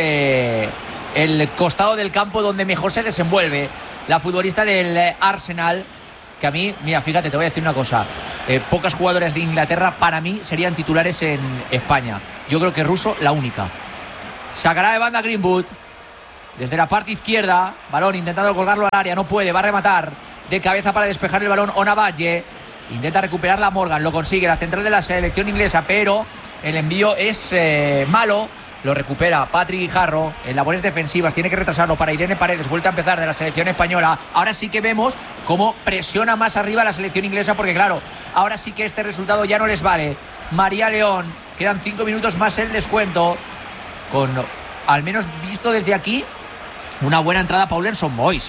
el costado del campo donde mejor se desenvuelve la futbolista del Arsenal. Que a mí, mira, fíjate, te voy a decir una cosa. Pocas jugadoras de Inglaterra para mí serían titulares en España. Yo creo que Russo, la única. Sacará de banda Greenwood. Desde la parte izquierda, balón intentando colgarlo al área, no puede, va a rematar. De cabeza para despejar el balón Ona Valle. Intenta recuperarla Morgan, lo consigue, la central de la selección inglesa, pero el envío es malo. Lo recupera Patrick Guijarro en labores defensivas, tiene que retrasarlo para Irene Paredes, vuelta a empezar de la selección española. Ahora sí que vemos cómo presiona más arriba la selección inglesa, porque claro, ahora sí que este resultado ya no les vale. María León, quedan 5 minutos más el descuento, con, al menos visto desde aquí, una buena entrada Paulenson Boys,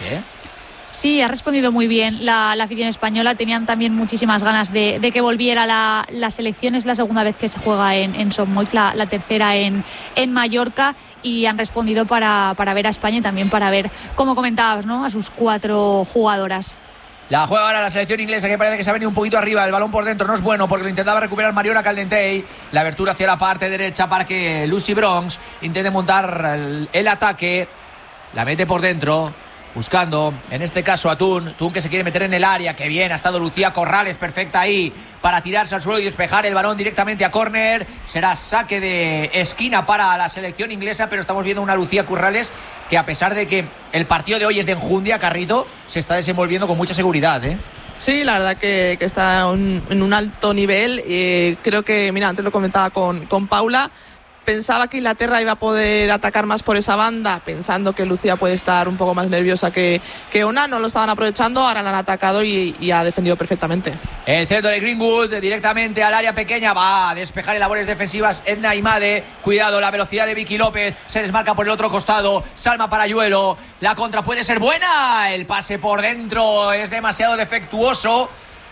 Sí, ha respondido muy bien la afición española. Tenían también muchísimas ganas de que volviera la selección. Es la segunda vez que se juega en Son Moix, la tercera en Mallorca, y han respondido para ver a España y también para ver, como comentabas, ¿no?, a sus 4 jugadoras. La juega ahora la selección inglesa, que parece que se ha venido un poquito arriba. El balón por dentro no es bueno porque lo intentaba recuperar Mariona Caldentey. La abertura hacia la parte derecha para que Lucy Bronx intente montar el ataque. La mete por dentro, buscando, en este caso a Thun que se quiere meter en el área. Que bien, ha estado Lucía Corrales, perfecta ahí para tirarse al suelo y despejar el balón directamente a córner. Será saque de esquina para la selección inglesa, pero estamos viendo una Lucía Corrales que, a pesar de que el partido de hoy es de enjundia, Carrito, se está desenvolviendo con mucha seguridad, Sí, la verdad que está en un alto nivel. Creo que, mira, antes lo comentaba con Paula. Pensaba que Inglaterra iba a poder atacar más por esa banda, pensando que Lucía puede estar un poco más nerviosa que Ona. No lo estaban aprovechando, ahora la han atacado y ha defendido perfectamente. El centro de Greenwood directamente al área pequeña, va a despejar en labores defensivas Edna Imade. Cuidado, la velocidad de Vicky López, se desmarca por el otro costado. Salma Parayuelo, la contra puede ser buena. El pase por dentro es demasiado defectuoso.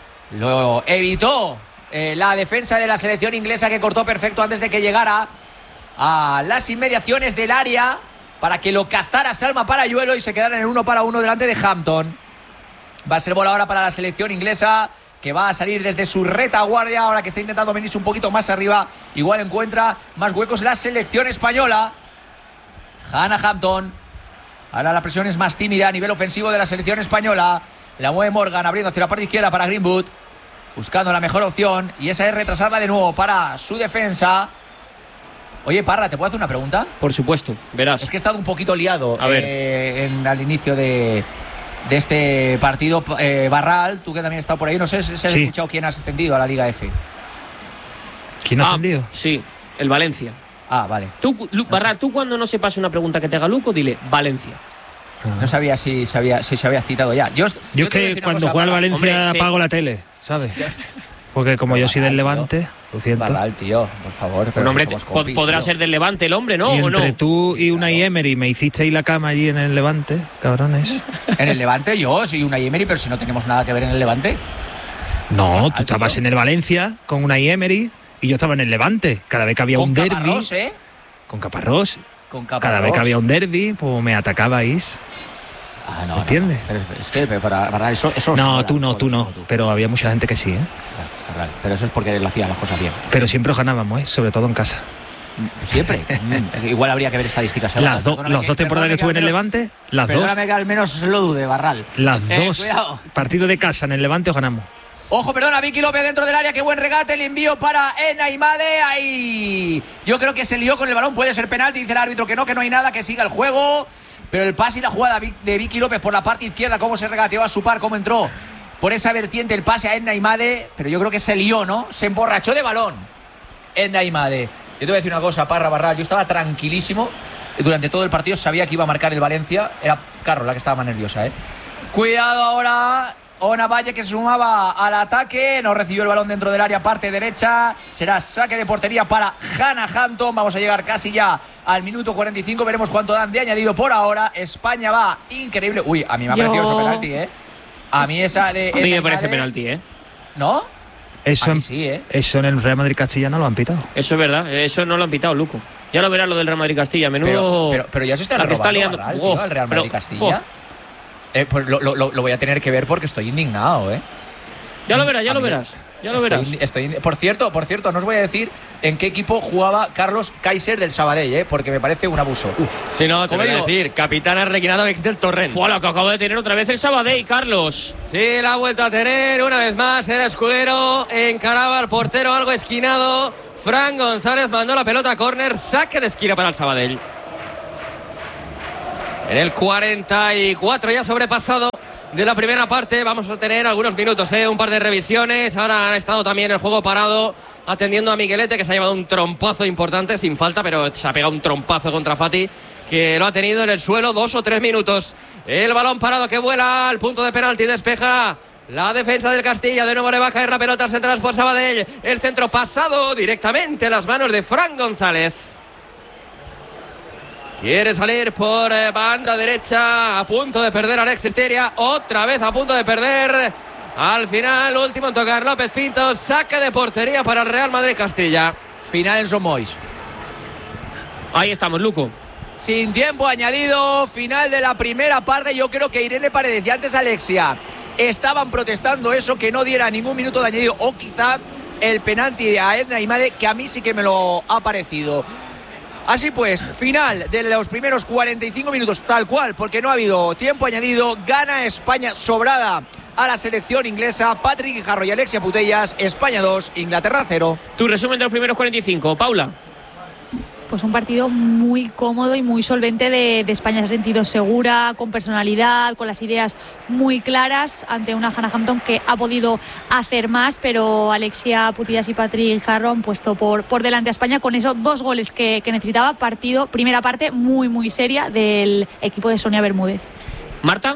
Lo evitó la defensa de la selección inglesa, que cortó perfecto antes de que llegara a las inmediaciones del área para que lo cazara Salma Parayuelo y se quedara en el 1-1 delante de Hampton. Va a ser bola ahora para la selección inglesa, que va a salir desde su retaguardia, ahora que está intentando venirse un poquito más arriba. Igual encuentra más huecos la selección española. Hannah Hampton. Ahora la presión es más tímida a nivel ofensivo de la selección española. La mueve Morgan, abriendo hacia la parte izquierda para Greenwood, buscando la mejor opción, y esa es retrasarla de nuevo para su defensa. Oye, Parra, ¿te puedo hacer una pregunta? Por supuesto, verás. Es que he estado un poquito liado al inicio de este partido. Barral, tú que también has estado por ahí, no sé si has escuchado quién ha ascendido a la Liga F. ¿Quién ha ascendido? Sí, el Valencia. Ah, vale. Barral, tú cuando no sepas una pregunta que te haga Luco, dile Valencia. No sabía si se había citado ya. Yo es que cuando juega el Valencia apago la tele, ¿sabes? Porque como yo soy del Levante, lo siento. Barral, tío, por favor. Pero hombre, podrá ser del Levante el hombre, ¿no? Y entre no? tú y Unai Emery me hicisteis la cama allí en el Levante, cabrones. ¿En el Levante? Yo soy Unai Emery, pero si no tenemos nada que ver en el Levante. No, tú estabas en el Valencia con Unai Emery y yo estaba en el Levante. Cada vez que había un derbi. Con Caparrós. Cada vez que había un derbi, pues me atacabais. Ah, no, ¿entiendes? No. Pero es que para eso no, tú no. Pero había mucha gente que sí, Pero eso es porque lo hacían las cosas bien. Pero siempre ganábamos, sobre todo en casa. Siempre. Igual habría que ver estadísticas. Las dos temporadas que estuve en el Levante, las dos. Perdóname que al menos lo dude, Barral. Las dos. Cuidado. Partido de casa en el Levante os ganamos. Ojo, perdona, Vicky López dentro del área, qué buen regate, el envío para Enaimade, ahí. Yo creo que se lió con el balón, puede ser penalti, dice el árbitro que no hay nada, que siga el juego. Pero el pase y la jugada de Vicky López por la parte izquierda, cómo se regateó a su par, cómo entró por esa vertiente el pase a Enaimade, pero yo creo que se lió, ¿no? Se emborrachó de balón Enaimade. Yo te voy a decir una cosa, Parra, Barral, yo estaba tranquilísimo durante todo el partido, sabía que iba a marcar el Valencia, era Carlos la que estaba más nerviosa, Cuidado ahora, Ona Valle que se sumaba al ataque, no recibió el balón dentro del área, parte derecha, será saque de portería para Hannah Hampton. Vamos a llegar casi ya al minuto 45, veremos cuánto dan de añadido por ahora. España va increíble. Uy, a mí me ha parecido eso penalti, A mí esa de... A mí me parece penalti, ¿No? Eso, sí, eso en el Real Madrid Castilla no lo han pitado. Eso es verdad, eso no lo han pitado, Luco. Ya lo verás lo del Real Madrid Castilla, menudo... Pero ya se está robando, Barral, tío, el Real Madrid Castilla. Pues lo voy a tener que ver porque estoy indignado, Ya lo verás. Por cierto, no os voy a decir en qué equipo jugaba Carlos Kaiser del Sabadell, porque me parece un abuso. Si no, te voy a decir, capitán Arrequinado ex del Torrent. Fue lo que acabo de tener otra vez el Sabadell, Carlos. Sí, la ha vuelto a tener una vez más, era Escudero, encaraba al portero algo esquinado. Fran González mandó la pelota a córner, saque de esquina para el Sabadell. En el 44 ya sobrepasado de la primera parte, vamos a tener algunos minutos, un par de revisiones. Ahora ha estado también el juego parado atendiendo a Miguelete, que se ha llevado un trompazo importante, sin falta, pero se ha pegado un trompazo contra Fati, que lo ha tenido en el suelo 2 o 3 minutos. El balón parado que vuela al punto de penalti, despeja la defensa del Castilla, de nuevo le va a caer la pelota central por Sabadell. El centro pasado directamente a las manos de Fran González. Quiere salir por banda derecha, a punto de perder Alexis Tiria, otra vez a punto de perder. Al final, último en tocar López Pinto, saque de portería para el Real Madrid Castilla. Final en Son Moix. Ahí estamos, Luco. Sin tiempo añadido, final de la primera parte. Yo creo que Irene Paredes y antes Alexia estaban protestando eso, que no diera ningún minuto de añadido, o quizá el penalti a Enaimade, que a mí sí que me lo ha parecido. Así pues, final de los primeros 45 minutos, tal cual, porque no ha habido tiempo añadido. Gana España sobrada a la selección inglesa. Patrick Guijarro y Alexia Putellas. España 2, Inglaterra 0. Tu resumen de los primeros 45, Paula. Pues un partido muy cómodo y muy solvente de España. Se ha sentido segura, con personalidad, con las ideas muy claras ante una Hannah Hampton que ha podido hacer más, pero Alexia Putellas y Patrick Guijarro han puesto por delante a España con esos 2 goles que necesitaba. Partido, primera parte muy seria del equipo de Sonia Bermúdez. Marta.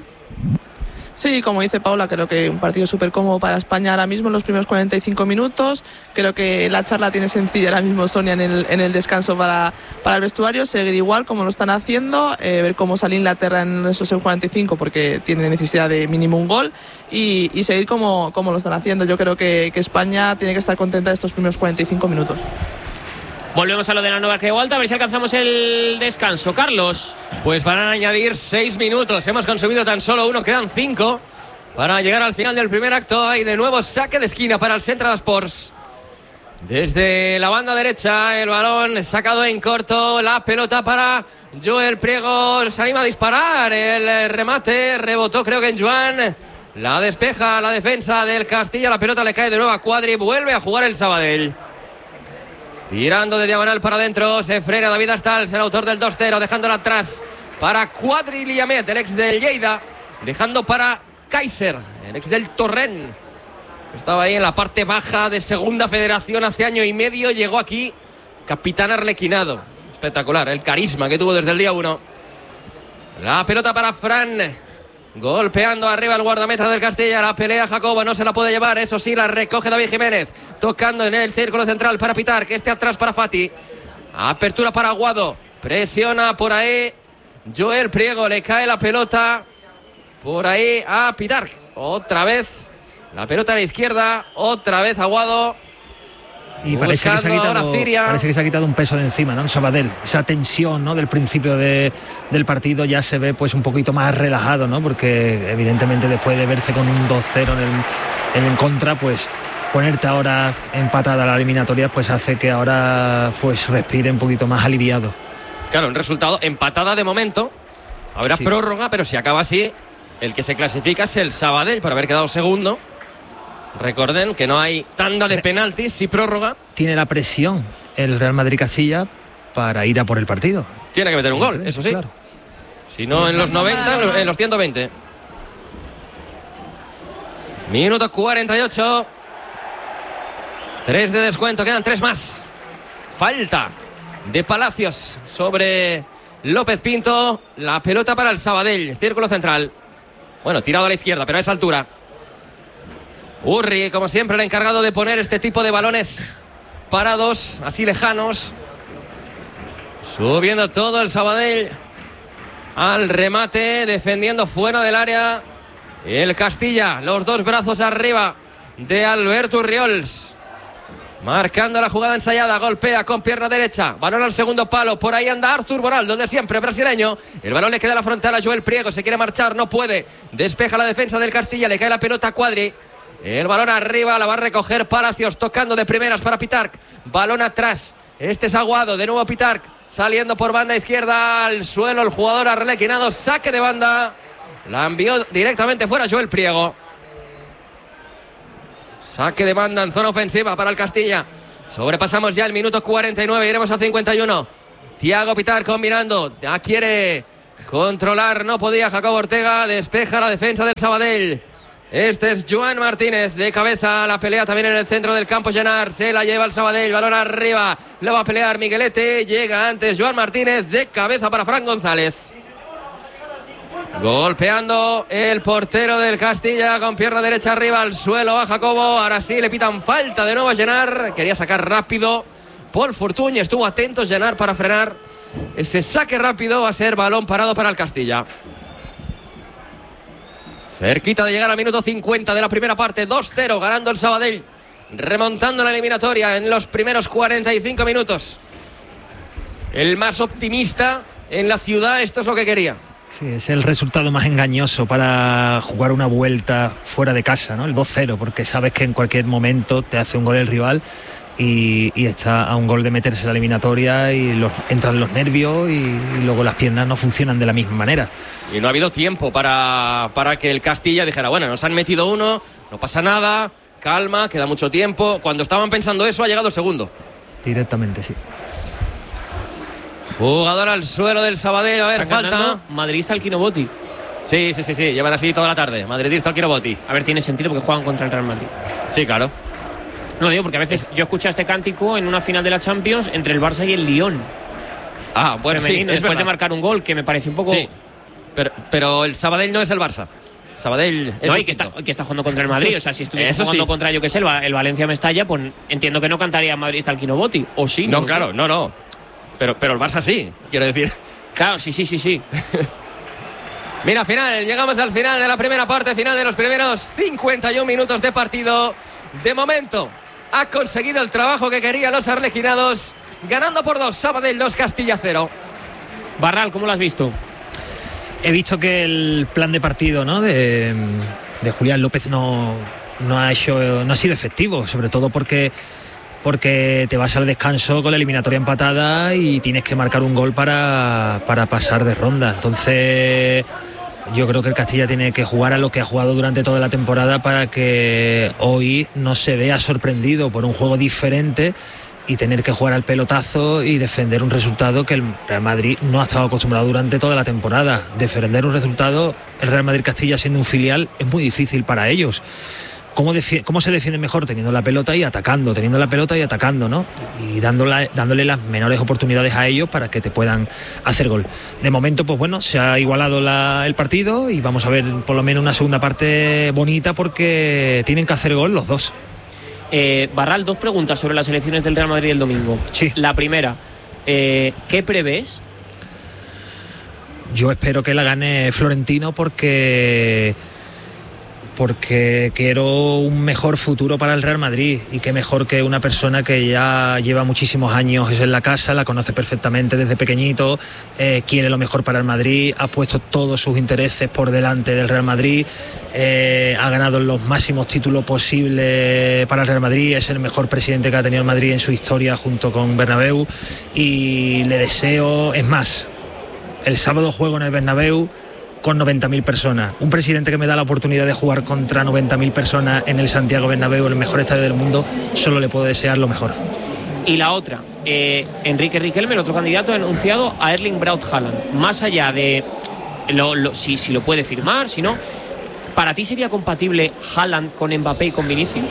Sí, como dice Paula, creo que un partido súper cómodo para España ahora mismo en los primeros 45 minutos. Creo que la charla tiene sencilla ahora mismo Sonia en el descanso para el vestuario. Seguir igual como lo están haciendo, ver cómo sale Inglaterra en esos 45 porque tiene necesidad de mínimo un gol y seguir como lo están haciendo. Yo creo que España tiene que estar contenta de estos primeros 45 minutos. Volvemos a lo de la nueva Creu Alta, a ver si alcanzamos el descanso. Carlos. Pues van a añadir 6 minutos. Hemos consumido tan solo 1, quedan 5 para llegar al final del primer acto. Hay de nuevo saque de esquina para el Central Sports. Desde la banda derecha, el balón sacado en corto. La pelota para Joel Priego. Se anima a disparar. El remate rebotó, creo que en Joan. La despeja la defensa del Castilla. La pelota le cae de nuevo a Cuadri. Vuelve a jugar el Sabadell. Tirando de diagonal para adentro, se frena David Astals, el autor del 2-0, dejándola atrás para Cuadri Liamet, el ex del Lleida, dejando para Kaiser, el ex del Torrent. Estaba ahí en la parte baja de Segunda Federación hace año y medio, llegó aquí capitán arlequinado. Espectacular, el carisma que tuvo desde el día 1. La pelota para Fran. Golpeando arriba el guardameta del Castilla. La pelea Jacoba, no se la puede llevar. Eso sí, la recoge David Jiménez. Tocando en el círculo central para Pitar, que esté atrás para Fati. Apertura para Aguado. Presiona por ahí Joel Priego. Le cae la pelota por ahí a Pitar. Otra vez la pelota a la izquierda. Otra vez Aguado. Y parece que se ha quitado un peso de encima, ¿no? En Sabadell, esa tensión, ¿no? Del principio del partido ya se ve pues un poquito más relajado, ¿no? Porque evidentemente después de verse con un 2-0 en contra, pues ponerte ahora empatada la eliminatoria, pues hace que ahora pues respire un poquito más aliviado. Claro, un resultado empatada de momento. Habrá prórroga, pero si acaba así, el que se clasifica es el Sabadell por haber quedado segundo. Recorden que no hay tanda de penaltis y prórroga. Tiene la presión el Real Madrid-Castilla para ir a por el partido. Tiene que meter un gol, eso sí. Claro. Si no en los 90, en los 120. Minuto 48. 3 de descuento, quedan 3 más. Falta de Palacios sobre López Pinto. La pelota para el Sabadell, círculo central. Bueno, tirado a la izquierda, pero a esa altura. Urri, como siempre, el encargado de poner este tipo de balones parados, así lejanos. Subiendo todo el Sabadell al remate, defendiendo fuera del área. El Castilla, los dos brazos arriba de Alberto Urriols. Marcando la jugada ensayada, golpea con pierna derecha, balón al segundo palo, por ahí anda Artur Bonaldo, de siempre, brasileño. El balón le queda a la frontal a Joel Priego, se quiere marchar, no puede. Despeja la defensa del Castilla, le cae la pelota a Cuadri. El balón arriba, la va a recoger Palacios, tocando de primeras para Pitarc. Balón atrás, este es Aguado, de nuevo Pitarc, saliendo por banda izquierda al suelo el jugador arlequinado, saque de banda. La envió directamente fuera Joel Priego. Saque de banda en zona ofensiva para el Castilla. Sobrepasamos ya el minuto 49, iremos a 51. Thiago Pitarc combinando, ya quiere controlar, no podía Jacobo Ortega, despeja la defensa del Sabadell. Este es Joan Martínez, de cabeza, la pelea también en el centro del campo. Llenard se la lleva el Sabadell, balón arriba, le va a pelear Miguelete, llega antes Joan Martínez, de cabeza para Fran González. Golpeando el portero del Castilla con pierna derecha arriba al suelo a Jacobo. Ahora sí le pitan falta de nuevo a Llenard. Quería sacar rápido Paul Fortuny, estuvo atento Llenard para frenar ese saque rápido. Va a ser balón parado para el Castilla. Cerquita de llegar al minuto 50 de la primera parte. 2-0 ganando el Sabadell, remontando la eliminatoria en los primeros 45 minutos. El más optimista en la ciudad, esto es lo que quería. Sí, es el resultado más engañoso para jugar una vuelta fuera de casa, ¿no? El 2-0, porque sabes que en cualquier momento te hace un gol el rival y está a un gol de meterse la eliminatoria y entran los nervios y luego las piernas no funcionan de la misma manera. Y no ha habido tiempo para que el Castilla dijera, bueno, nos han metido uno, no pasa nada, calma, queda mucho tiempo. Cuando estaban pensando eso ha llegado el segundo. Directamente, sí. Jugador al suelo del Sabadell, a ver, está falta. Madridista al Quino Botti. Sí, llevan así toda la tarde. Madridista al Quino Botti. A ver, tiene sentido porque juegan contra el Real Madrid. Sí, claro. No digo porque a veces yo escucho este cántico en una final de la Champions entre el Barça y el Lyon. Ah, bueno, femenino, sí, después verdad de marcar un gol que me parece un poco. Sí, pero el Sabadell no es el Barça. Sabadell es no, y que está jugando contra el Madrid. O sea, si estuviese jugando contra, yo que sé, el Valencia Mestalla, pues entiendo que no cantaría Madridista al Quino Botti. O sí. No, claro, no. Pero el Barça sí, quiero decir. Claro, sí. Mira, llegamos al final de la primera parte, final de los primeros 51 minutos de partido. De momento, ha conseguido el trabajo que querían los arlequinados, ganando por 2, Sabadell 2, Castilla 0. Barral, ¿cómo lo has visto? He visto que el plan de partido, ¿no?, de Julián López no ha sido efectivo, sobre todo porque te vas al descanso con la eliminatoria empatada y tienes que marcar un gol para pasar de ronda. Entonces yo creo que el Castilla tiene que jugar a lo que ha jugado durante toda la temporada para que hoy no se vea sorprendido por un juego diferente y tener que jugar al pelotazo y defender un resultado que el Real Madrid no ha estado acostumbrado durante toda la temporada. Defender un resultado, el Real Madrid-Castilla siendo un filial, es muy difícil para ellos. ¿Cómo se defiende mejor? Teniendo la pelota y atacando, ¿no? Y dándole las menores oportunidades a ellos para que te puedan hacer gol. De momento, pues bueno, se ha igualado el partido y vamos a ver por lo menos una segunda parte bonita porque tienen que hacer gol los dos. Barral, 2 preguntas sobre las elecciones del Real Madrid el domingo. Sí. La primera, ¿qué prevés? Yo espero que la gane Florentino porque porque quiero un mejor futuro para el Real Madrid, y qué mejor que una persona que ya lleva muchísimos años en la casa, la conoce perfectamente desde pequeñito, quiere lo mejor para el Madrid, ha puesto todos sus intereses por delante del Real Madrid, ha ganado los máximos títulos posibles para el Real Madrid, es el mejor presidente que ha tenido el Madrid en su historia junto con Bernabéu, y le deseo, es más, el sábado juego en el Bernabéu con 90.000 personas. Un presidente que me da la oportunidad de jugar contra 90.000 personas en el Santiago Bernabéu, el mejor estadio del mundo, solo le puedo desear lo mejor. Y la otra, Enrique Riquelme, el otro candidato, ha anunciado a Erling Braut Haaland. Más allá de si lo puede firmar, si no, ¿para ti sería compatible Haaland con Mbappé y con Vinicius?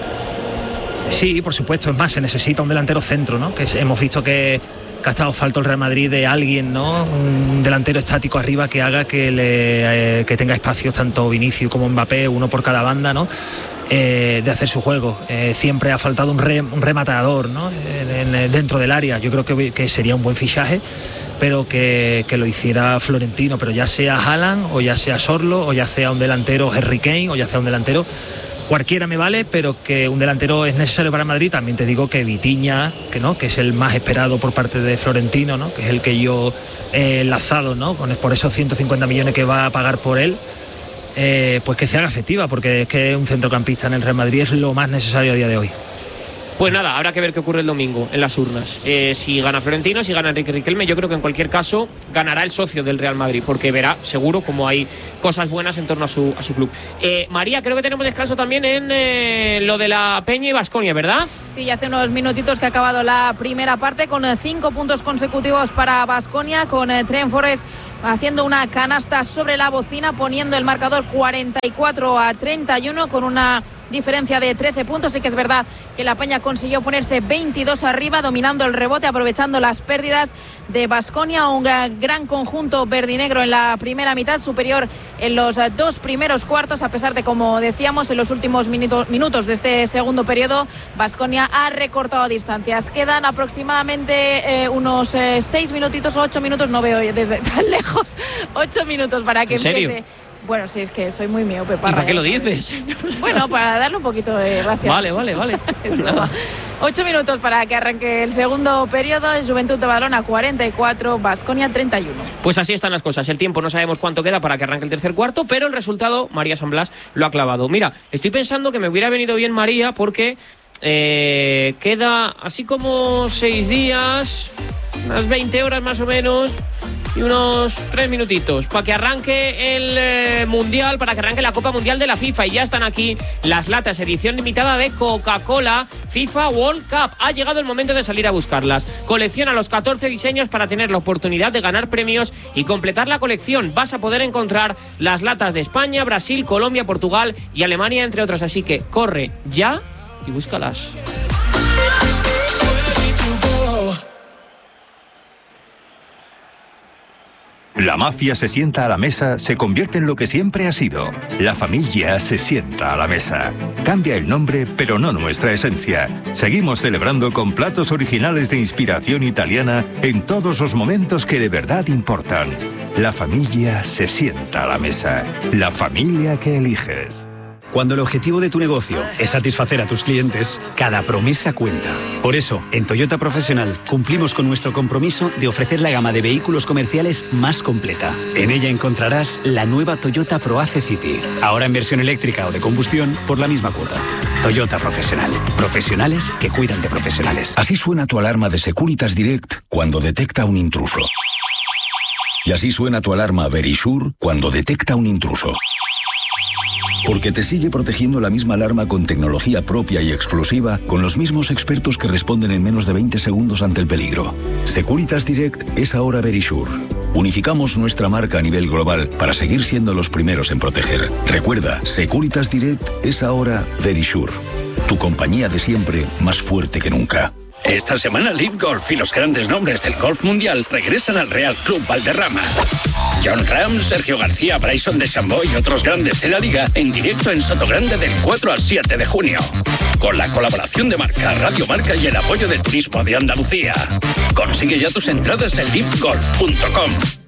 Sí, por supuesto. Es más, se necesita un delantero centro, ¿no? Que hemos visto que ha estado falto el Real Madrid de alguien, ¿no? Un delantero estático arriba que haga que tenga espacios tanto Vinicius como Mbappé, uno por cada banda, ¿no? De hacer su juego. Siempre ha faltado un rematador, ¿no? Dentro del área. Yo creo que sería un buen fichaje, pero que lo hiciera Florentino, pero ya sea Haaland o ya sea Sorlo o ya sea un delantero Harry Kane o ya sea un delantero, cualquiera me vale, pero que un delantero es necesario para Madrid. También te digo que Vitinha, que es el más esperado por parte de Florentino, ¿no? Que es el que yo he enlazado, ¿no? Por esos 150 millones que va a pagar por él, pues que se haga efectiva, porque es que un centrocampista en el Real Madrid es lo más necesario a día de hoy. Pues nada, habrá que ver qué ocurre el domingo en las urnas. Si gana Florentino, si gana Enrique Riquelme, yo creo que en cualquier caso ganará el socio del Real Madrid, porque verá seguro como hay cosas buenas en torno a su club. María, creo que tenemos descanso también en lo de la Peña y Baskonia, ¿verdad? Sí, hace unos minutitos que ha acabado la primera parte con 5 puntos consecutivos para Baskonia, con Trent Forrest haciendo una canasta sobre la bocina, poniendo el marcador 44-31 con una diferencia de 13 puntos. Sí que es verdad que la Peña consiguió ponerse 22 arriba, dominando el rebote, aprovechando las pérdidas de Baskonia. Un gran conjunto verdinegro en la primera mitad, superior en los 2 primeros cuartos, a pesar de, como decíamos, en los últimos minutos de este segundo periodo, Baskonia ha recortado distancias. Quedan aproximadamente unos 6 minutitos o 8 minutos, no veo desde tan lejos, 8 minutos para que empiece. Bueno, sí, es que soy muy miope. ¿Y para qué lo dices? Bueno, para darle un poquito de gracias. Vale. Es broma. 8 minutos para que arranque el segundo periodo. Juventud de Badalona 44, Baskonia 31. Pues así están las cosas. El tiempo no sabemos cuánto queda para que arranque el tercer cuarto, pero el resultado, María San Blas lo ha clavado. Mira, estoy pensando que me hubiera venido bien María, porque queda así como 6 días, unas 20 horas más o menos, y unos 3 minutitos para que arranque el Mundial, para que arranque la Copa Mundial de la FIFA. Y ya están aquí las latas, edición limitada de Coca-Cola FIFA World Cup. Ha llegado el momento de salir a buscarlas. Colecciona los 14 diseños para tener la oportunidad de ganar premios y completar la colección. Vas a poder encontrar las latas de España, Brasil, Colombia, Portugal y Alemania, entre otras. Así que corre ya y búscalas. La mafia se sienta a la mesa, se convierte en lo que siempre ha sido. La familia se sienta a la mesa. Cambia el nombre, pero no nuestra esencia. Seguimos celebrando con platos originales de inspiración italiana en todos los momentos que de verdad importan. La familia se sienta a la mesa. La familia que eliges. Cuando el objetivo de tu negocio es satisfacer a tus clientes, cada promesa cuenta. Por eso, en Toyota Profesional cumplimos con nuestro compromiso de ofrecer la gama de vehículos comerciales más completa. En ella encontrarás la nueva Toyota ProAce City, ahora en versión eléctrica o de combustión por la misma cuota. Toyota Profesional. Profesionales que cuidan de profesionales. Así suena tu alarma de Securitas Direct cuando detecta un intruso. Y así suena tu alarma Verisure cuando detecta un intruso. Porque te sigue protegiendo la misma alarma con tecnología propia y exclusiva, con los mismos expertos que responden en menos de 20 segundos ante el peligro. Securitas Direct es ahora Verisure. Unificamos nuestra marca a nivel global para seguir siendo los primeros en proteger. Recuerda, Securitas Direct es ahora Verisure. Tu compañía de siempre, más fuerte que nunca. Esta semana Live Golf y los grandes nombres del golf mundial regresan al Real Club Valderrama. Jon Rahm, Sergio García, Bryson DeChambeau y otros grandes de la liga en directo en Sotogrande del 4 al 7 de junio. Con la colaboración de Marca, Radio Marca y el apoyo del Turismo de Andalucía. Consigue ya tus entradas en livegolf.com.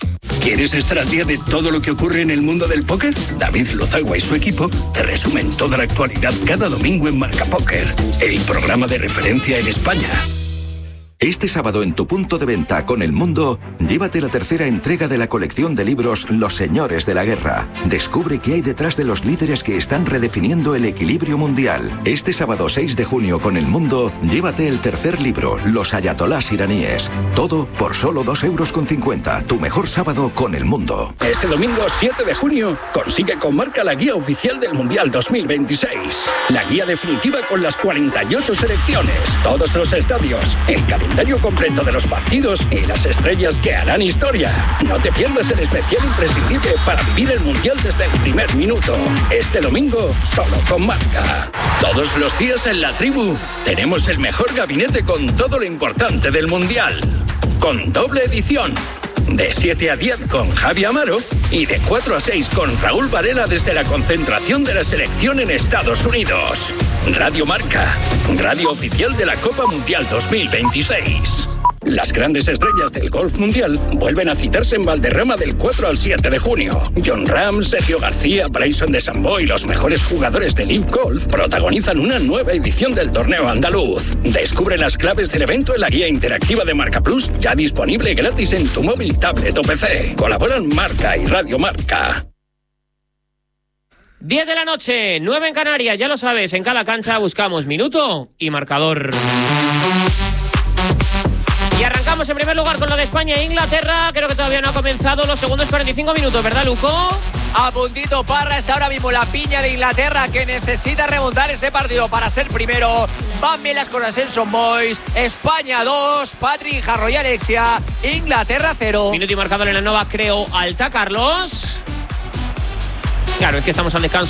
¿Quieres estar al día de todo lo que ocurre en el mundo del póker? David Lozagua y su equipo te resumen toda la actualidad cada domingo en Marca Póker, el programa de referencia en España. Este sábado en tu punto de venta con El Mundo, llévate la tercera entrega de la colección de libros Los Señores de la Guerra. Descubre qué hay detrás de los líderes que están redefiniendo el equilibrio mundial. Este sábado 6 de junio con El Mundo, llévate el tercer libro, Los Ayatolás iraníes. Todo por solo 2,50 €. Tu mejor sábado con El Mundo. Este domingo 7 de junio, consigue con Marca la guía oficial del Mundial 2026. La guía definitiva con las 48 selecciones, todos los estadios, el calendario completo de los partidos y las estrellas que harán historia. No te pierdas el especial imprescindible para vivir el Mundial desde el primer minuto. Este domingo, solo con Marca. Todos los días en La Tribu tenemos el mejor gabinete con todo lo importante del Mundial. Con doble edición. De 7 a 10 con Javi Amaro y de 4 a 6 con Raúl Varela desde la concentración de la selección en Estados Unidos. Radio Marca, radio oficial de la Copa Mundial 2026. Las grandes estrellas del golf mundial vuelven a citarse en Valderrama del 4 al 7 de junio. Jon Rahm, Sergio García, Bryson DeChambeau y los mejores jugadores de Live Golf protagonizan una nueva edición del torneo andaluz. Descubre las claves del evento en la guía interactiva de Marca Plus, ya disponible gratis en tu móvil, tablet o PC. Colaboran Marca y Radio Marca. 10 de la noche, 9 en Canarias, ya lo sabes, en cada cancha buscamos minuto y marcador. Y arrancamos en primer lugar con lo de España e Inglaterra. Creo que todavía no ha comenzado los segundos 45 minutos, ¿verdad, Luco? A puntito, Parra, está ahora mismo la piña de Inglaterra que necesita remontar este partido para ser primero. Van bien las cosas en Son Boys. España 2, Patrick Jarro y Alexia. Inglaterra 0. Minuto y marcador en la nueva, creo, alta, Carlos. Claro, es que estamos al descanso.